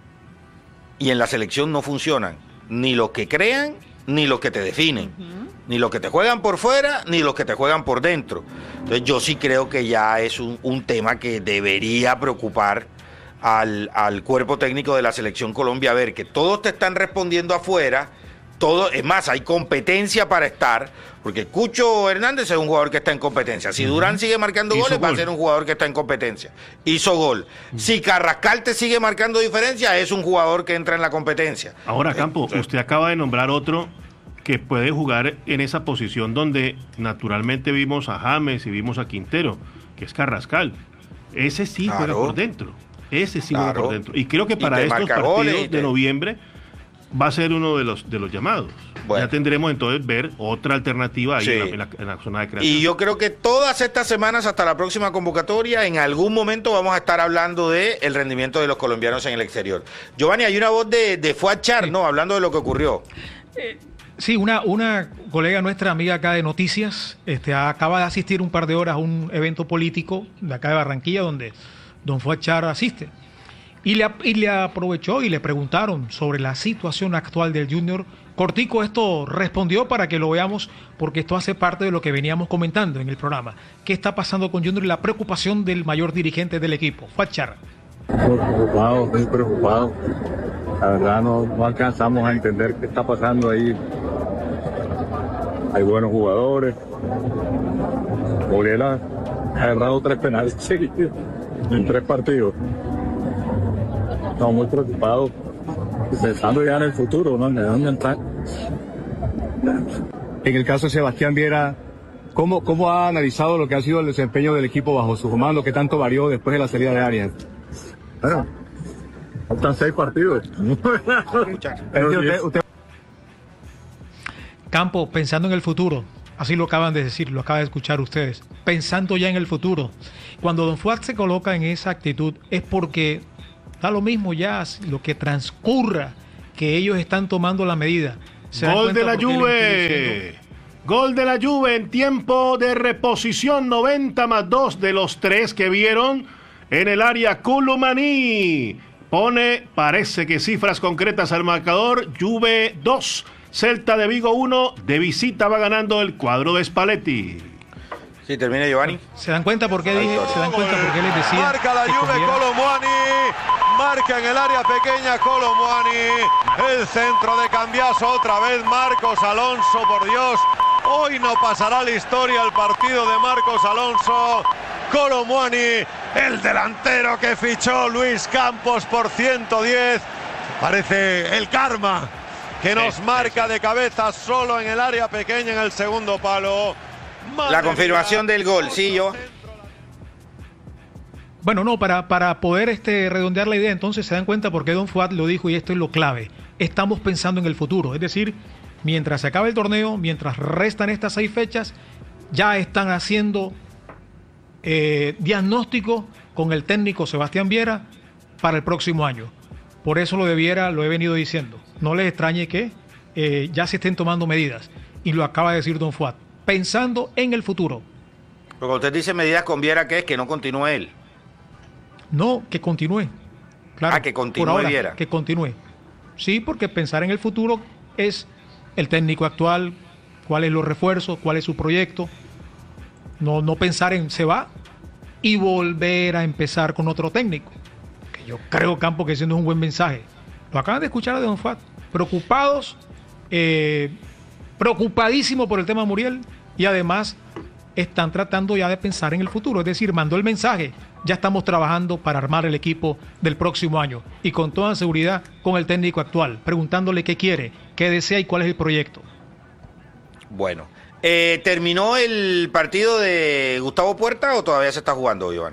Y en la selección no funcionan ni los que crean, ni los que te definen. Uh-huh. Ni los que te juegan por fuera, ni los que te juegan por dentro. Entonces yo sí creo que ya es un, un tema que debería preocupar al, al cuerpo técnico de la selección Colombia. A ver, que todos te están respondiendo afuera. Todo, es más, hay competencia para estar, porque Cucho Hernández es un jugador que está en competencia. Si Durán sigue marcando Hizo goles, gol. va a ser un jugador que está en competencia. Hizo gol. Si Carrascal te sigue marcando diferencia, es un jugador que entra en la competencia. Ahora, Campo, Entonces, usted acaba de nombrar otro que puede jugar en esa posición donde naturalmente vimos a James y vimos a Quintero, que es Carrascal. Ese sí Claro. juega por dentro. Ese sí juega Claro. por dentro. Y creo que Y para te estos marca partidos goles y de te- noviembre va a ser uno de los de los llamados. Bueno. Ya tendremos entonces ver otra alternativa ahí Sí. en, la, en la- en la zona de creación. Y yo creo que todas estas semanas hasta la próxima convocatoria, en algún momento vamos a estar hablando de el rendimiento de los colombianos en el exterior. Giovanni, hay una voz de, de Fuad Char, Sí. ¿no? Hablando de lo que ocurrió. Sí, una, una colega nuestra, amiga acá de Noticias, este, acaba de asistir un par de horas a un evento político de acá de Barranquilla, donde don Fuad Char asiste. Y le, y le aprovechó y le preguntaron sobre la situación actual del Junior. Cortico esto respondió para que lo veamos, porque esto hace parte de lo que veníamos comentando en el programa. ¿Qué está pasando con Junior y la preocupación del mayor dirigente del equipo, Fuad Char? Muy preocupado, muy preocupado. La verdad no, no alcanzamos a entender qué está pasando ahí. Hay buenos jugadores. Muriela ha errado tres penales seguidos en tres partidos. Estamos muy preocupados, pensando ya en el futuro, ¿no? ¿De dónde entrar? En el caso de Sebastián Viera, ¿cómo, ¿cómo ha analizado lo que ha sido el desempeño del equipo bajo su comando? ¿Qué tanto varió después de la salida de Arias? Bueno, faltan seis partidos. Pero usted- usted- Campo, pensando en el futuro, así lo acaban de decir, lo acaban de escuchar ustedes, pensando ya en el futuro. Cuando Don Fuad se coloca en esa actitud es porque da lo mismo ya lo que transcurra, que ellos están tomando la medida. Gol de la Juve. Gol de la Juve en tiempo de reposición, noventa más dos de los tres que vieron en el área. Colomani pone, parece que cifras concretas al marcador. Juve dos, Celta de Vigo uno. De visita va ganando el cuadro de Spalletti. Sí, termina Giovanni. ¿Se dan cuenta por qué, dije, ¿se dan cuenta por qué les decía? Marca la Juve, Colomani. Marca en el área pequeña Colomani. El centro de Cambiaso otra vez Marcos Alonso, por Dios. Hoy no pasará la historia el partido de Marcos Alonso. Colomani, el delantero que fichó Luis Campos por ciento diez. Parece el karma que nos sí, marca sí. de cabeza solo en el área pequeña en el segundo palo. Madre la confirmación mía. del gol, sí, yo. Bueno, no, para, para poder este, redondear la idea, entonces se dan cuenta por qué Don Fuad lo dijo, y esto es lo clave. Estamos pensando en el futuro, es decir, mientras se acabe el torneo, mientras restan estas seis fechas, ya están haciendo eh, diagnóstico con el técnico Sebastián Viera para el próximo año. Por eso lo de Viera lo he venido diciendo. No les extrañe que eh, ya se estén tomando medidas, y lo acaba de decir Don Fuad. Pensando en el futuro. Pero usted dice medidas con Viera, ¿qué es? Que no continúe él. No, que continúe. Claro, ah, que continúe por ahora, Viera. Que continúe. Sí, porque pensar en el futuro es el técnico actual, cuáles los refuerzos, cuál es su proyecto. No, no pensar en se va y volver a empezar con otro técnico. Que yo creo, Campo, que ese no es un buen mensaje. Lo acaban de escuchar de Don Fuad. Preocupados, eh, preocupadísimo por el tema Muriel, y además están tratando ya de pensar en el futuro, es decir, mandó el mensaje, ya estamos trabajando para armar el equipo del próximo año, y con toda seguridad con el técnico actual, preguntándole qué quiere, qué desea y cuál es el proyecto. Bueno, eh, ¿terminó el partido de Gustavo Puerta o todavía se está jugando, Giovanni?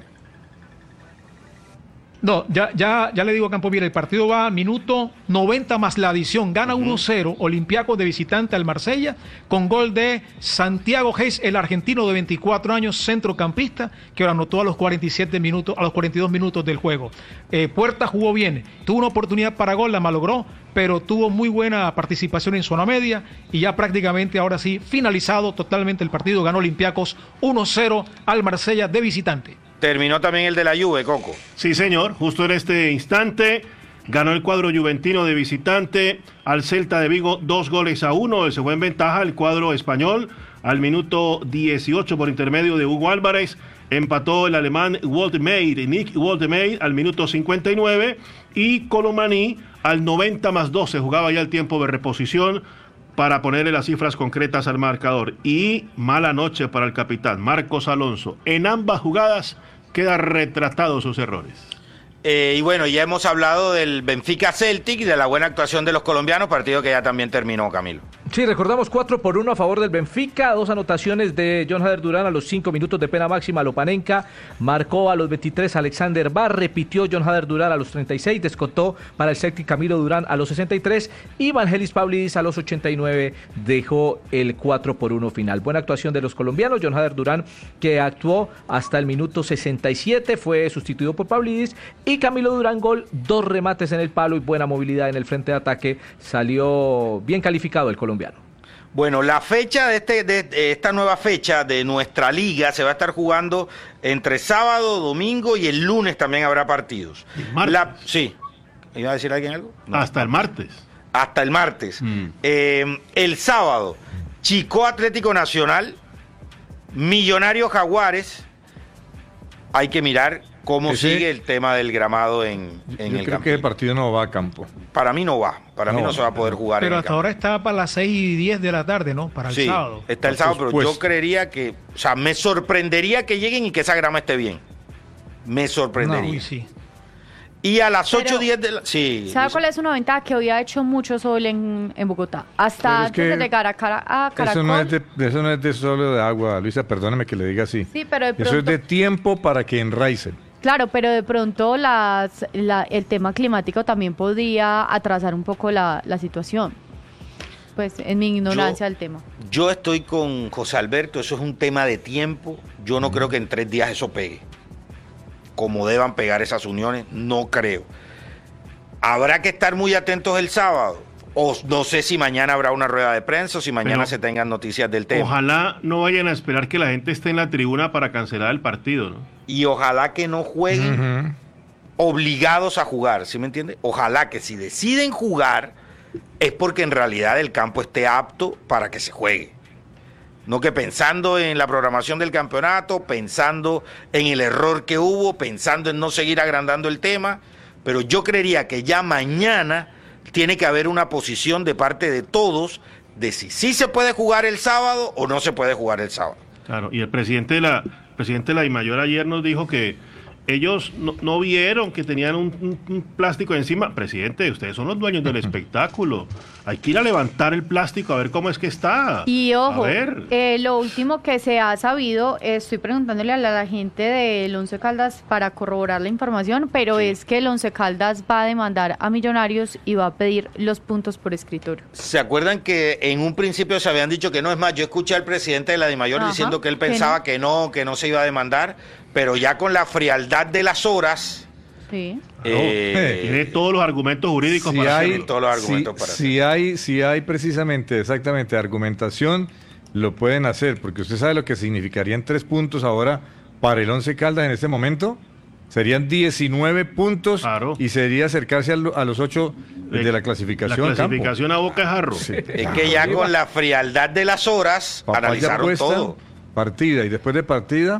No, ya, ya, ya le digo a Campo, mira, el partido va a minuto noventa más la adición. Gana uh-huh. uno cero Olympiacos de visitante al Marsella, con gol de Santiago Geis, el argentino de veinticuatro años, centrocampista, que lo anotó a los cuarenta y siete minutos, a los cuarenta y dos minutos del juego. Eh, Puerta jugó bien, tuvo una oportunidad para gol, la malogró, pero tuvo muy buena participación en zona media, y ya prácticamente ahora sí, finalizado totalmente el partido, ganó Olympiacos uno cero al Marsella de visitante. Terminó también el de la Juve, Coco. Sí, señor, justo en este instante ganó el cuadro juventino de visitante al Celta de Vigo dos goles a uno. Se fue en ventaja el cuadro español al minuto dieciocho por intermedio de Hugo Álvarez. Empató el alemán Woltemade, Nick Woltemade al minuto cincuenta y nueve, y Colomani al noventa más dos. Se jugaba ya el tiempo de reposición para ponerle las cifras concretas al marcador. Y mala noche para el capitán Marcos Alonso. En ambas jugadas queda retratado sus errores. Eh, y bueno, ya hemos hablado del Benfica Celtic y de la buena actuación de los colombianos, partido que ya también terminó, Camilo. Sí, recordamos cuatro por uno a favor del Benfica, dos anotaciones de John Hader Durán a los cinco minutos de pena máxima. Lopanenka marcó a los veintitrés Alexander Barr, repitió John Hader Durán a los treinta y seis, descontó para el Celtic Camilo Durán a los sesenta y tres, y Vangelis Pavlidis a los ochenta y nueve dejó el cuatro por uno final. Buena actuación de los colombianos. John Hader Durán, que actuó hasta el minuto sesenta y siete, fue sustituido por Pavlidis, y Camilo Durán gol, dos remates en el palo y buena movilidad en el frente de ataque. Salió bien calificado el colombiano. Bueno, la fecha de, este, de esta nueva fecha de nuestra liga se va a estar jugando entre sábado, domingo, y el lunes también habrá partidos. ¿El martes? La, sí. ¿Iba a decir alguien algo? No. Hasta el martes. Hasta el martes. Mm. Eh, el sábado, Chico Atlético Nacional, Millonarios Jaguares. Hay que mirar cómo Ese, sigue el tema del gramado en, en yo el creo campo. que el partido no va a campo. Para mí no va, para no, mí no se va a poder jugar. Pero en hasta el ahora está para las seis y diez de la tarde, ¿no? Para el sí, sábado. Está el sábado, pero pues, yo creería que, o sea, me sorprendería que lleguen y que esa grama esté bien. Me sorprendería. No, uy, sí. Y a las ocho o diez de la... Sí. ¿Sabe cuál es una ventaja? Que hoy ha hecho mucho sol en, en Bogotá. Hasta antes de llegar a, Cara, a Caracol. Eso no, es de, eso no es de solo de agua, Luisa, perdóneme que le diga así. Sí, pero de pronto... Eso es de tiempo para que enraicen. Claro, pero de pronto las, la, el tema climático también podría atrasar un poco la, la situación. pues en mi ignorancia yo, del tema. Yo estoy con José Alberto, eso es un tema de tiempo. Yo no creo que en tres días eso pegue. Como deban pegar esas uniones, no creo. Habrá que estar muy atentos el sábado. O no sé si mañana habrá una rueda de prensa o si mañana Pero, se tengan noticias del tema. Ojalá no vayan a esperar que la gente esté en la tribuna para cancelar el partido, ¿no? Y ojalá que no jueguen uh-huh. obligados a jugar, ¿sí me entiende? Ojalá que si deciden jugar es porque en realidad el campo esté apto para que se juegue. No que pensando en la programación del campeonato, pensando en el error que hubo, pensando en no seguir agrandando el tema, pero yo creería que ya mañana tiene que haber una posición de parte de todos de si sí se puede jugar el sábado o no se puede jugar el sábado. Claro, y el presidente de la presidente de la DIMAYOR ayer nos dijo que ellos no, no vieron que tenían un, un, un plástico encima. Presidente, ustedes son los dueños del espectáculo. Hay que ir a levantar el plástico a ver cómo es que está. Y ojo, eh, lo último que se ha sabido, eh, estoy preguntándole a la, a la gente del Once Caldas para corroborar la información, pero sí. es que el Once Caldas va a demandar a Millonarios y va a pedir los puntos por escritura. ¿Se acuerdan que en un principio se habían dicho que no? Es más, yo escuché al presidente de la DIMAYOR Ajá, diciendo que él pensaba que no. que no, que no se iba a demandar, pero ya con la frialdad de las horas... Sí. Eh, tiene todos los argumentos jurídicos si para hay, hacerlo. Todos los argumentos si, para si hay, si hay precisamente, exactamente, argumentación, lo pueden hacer, porque usted sabe lo que significarían tres puntos ahora para el Once Caldas en este momento. Serían diecinueve puntos claro. y sería acercarse a, lo, a los ocho de, de la clasificación. La clasificación a boca de jarro. Sí. Es que ya con la frialdad de las horas Papaya analizaron puesta, todo. Partida y después de partida...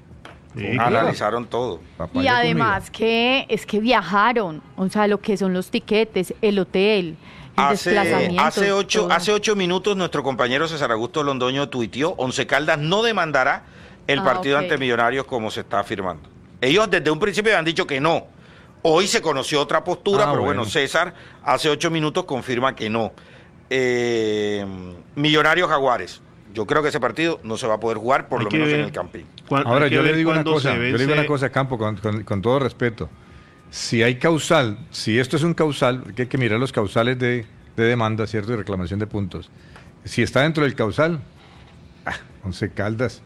Sí, analizaron todo. Papaya y además comida. que es que viajaron, o sea, lo que son los tiquetes, el hotel, el hace, desplazamiento. Hace ocho, hace ocho minutos nuestro compañero César Augusto Londoño tuiteó, Once Caldas no demandará el ah, partido okay. ante Millonarios como se está afirmando. Ellos desde un principio han dicho que no. Hoy se conoció otra postura, ah, pero bueno. bueno, César hace ocho minutos confirma que no. Eh, Millonarios Jaguares. Yo creo que ese partido no se va a poder jugar, por Hay lo menos ver. en el Campín. Ahora, yo le digo una cosa, yo le digo una cosa, Campo, con, con, con todo respeto. Si hay causal, si esto es un causal, hay que mirar los causales de, de demanda, ¿cierto? Y reclamación de puntos. Si está dentro del causal, ah, Once Caldas.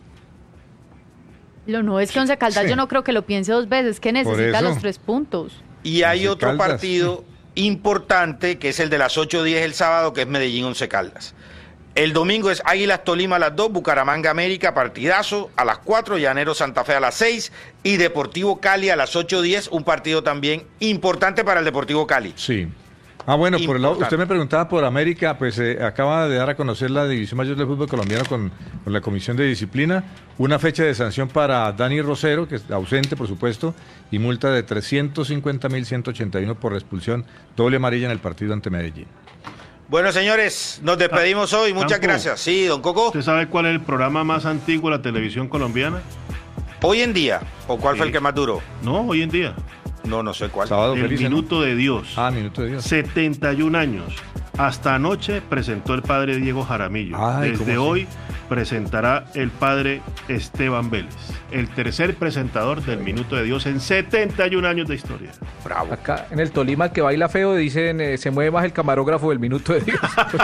Lo no es que Once Caldas sí. yo no creo que lo piense dos veces, que necesita los tres puntos. Y hay Once otro Caldas. partido importante, que es el de las ocho diez el sábado, que es Medellín Once Caldas. El domingo es Águilas Tolima a las dos, Bucaramanga América, partidazo a las cuatro, Llanero Santa Fe a las seis y Deportivo Cali a las ocho diez, un partido también importante para el Deportivo Cali. Sí. Ah, bueno, por el lado, usted me preguntaba por América, pues eh, acaba de dar a conocer la División Mayor del Fútbol Colombiano con, con la Comisión de Disciplina, una fecha de sanción para Dani Rosero, que es ausente, por supuesto, y multa de trescientos cincuenta mil ciento ochenta y uno por expulsión, doble amarilla en el partido ante Medellín. Bueno, señores, nos despedimos hoy. Muchas Campo, gracias. Sí, don Coco. ¿Usted sabe cuál es el programa más antiguo de la televisión colombiana? ¿Hoy en día? ¿O cuál sí. fue el que más duró? No, hoy en día. No, no sé cuál. Sábado el feliz, Minuto ¿no? de Dios. Ah, Minuto de Dios. setenta y un años. Hasta anoche presentó el padre Diego Jaramillo. Ay, Desde hoy presentará el padre Esteban Vélez, el tercer presentador del Minuto de Dios en setenta y un años de historia. Bravo. Acá en el Tolima, el que baila feo, dicen, eh, se mueve más el camarógrafo del Minuto de Dios.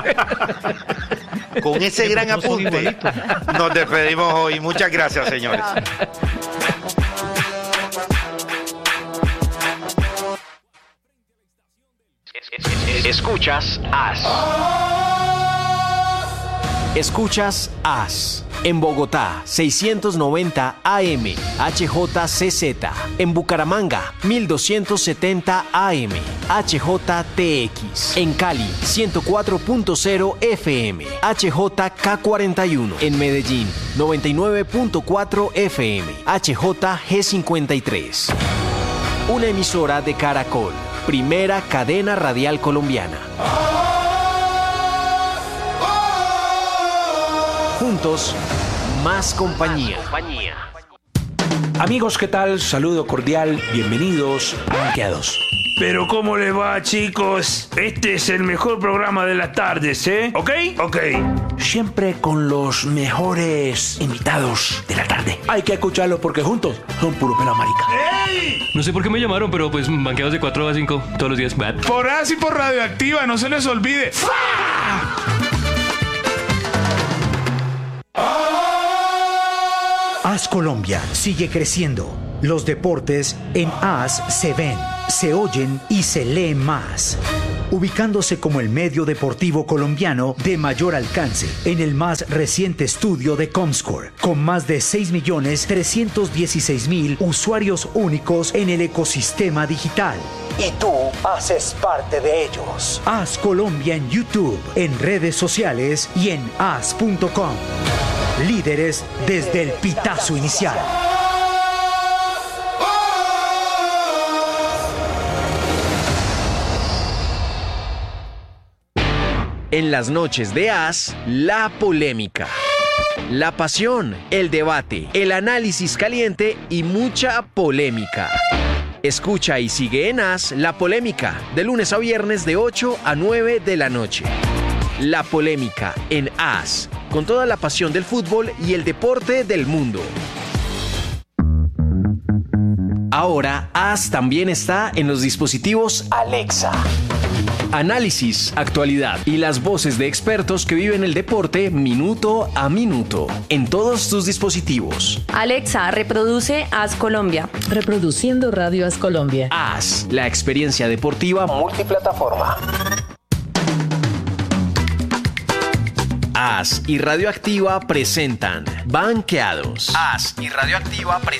Con ese gran apunte, nos despedimos hoy. Muchas gracias, señores. Escuchas As. Escuchas As. En Bogotá, seiscientos noventa A M, H J C Z. En Bucaramanga, mil doscientos setenta A M, H J T X. En Cali, ciento cuatro punto cero F M, H J K cuarenta y uno. En Medellín, noventa y nueve punto cuatro F M, H J G cincuenta y tres. Una emisora de Caracol, primera cadena radial colombiana. Juntos, más compañía. Amigos, ¿qué tal? Saludo cordial, bienvenidos a Rankeados. Pero ¿cómo le va, chicos? Este es el mejor programa de las tardes, ¿eh? ¿Ok? Ok. Siempre con los mejores invitados de la tarde. Hay que escucharlos porque juntos son puro pela marica. ¡Ey! No sé por qué me llamaron, pero pues banqueados de cuatro a cinco todos los días. Por así por Radioactiva, no se les olvide. ¡Fa! AS Colombia sigue creciendo. Los deportes en AS se ven, se oyen y se leen más. Ubicándose como el medio deportivo colombiano de mayor alcance en el más reciente estudio de Comscore, con más de seis millones trescientos dieciséis mil usuarios únicos en el ecosistema digital. Y tú haces parte de ellos. AS Colombia en YouTube, en redes sociales y en as punto com. Líderes desde el pitazo inicial. En las noches de AS, la polémica, la pasión, el debate, el análisis caliente y mucha polémica. Escucha y sigue en AS La Polémica, de lunes a viernes de ocho a nueve de la noche. La Polémica en AS, con toda la pasión del fútbol y el deporte del mundo. Ahora, AS también está en los dispositivos Alexa. Análisis, actualidad y las voces de expertos que viven el deporte minuto a minuto en todos tus dispositivos. Alexa, reproduce AS Colombia. Reproduciendo Radio AS Colombia. AS, la experiencia deportiva multiplataforma. AS y Radioactiva presentan Banqueados. AS y Radioactiva presentan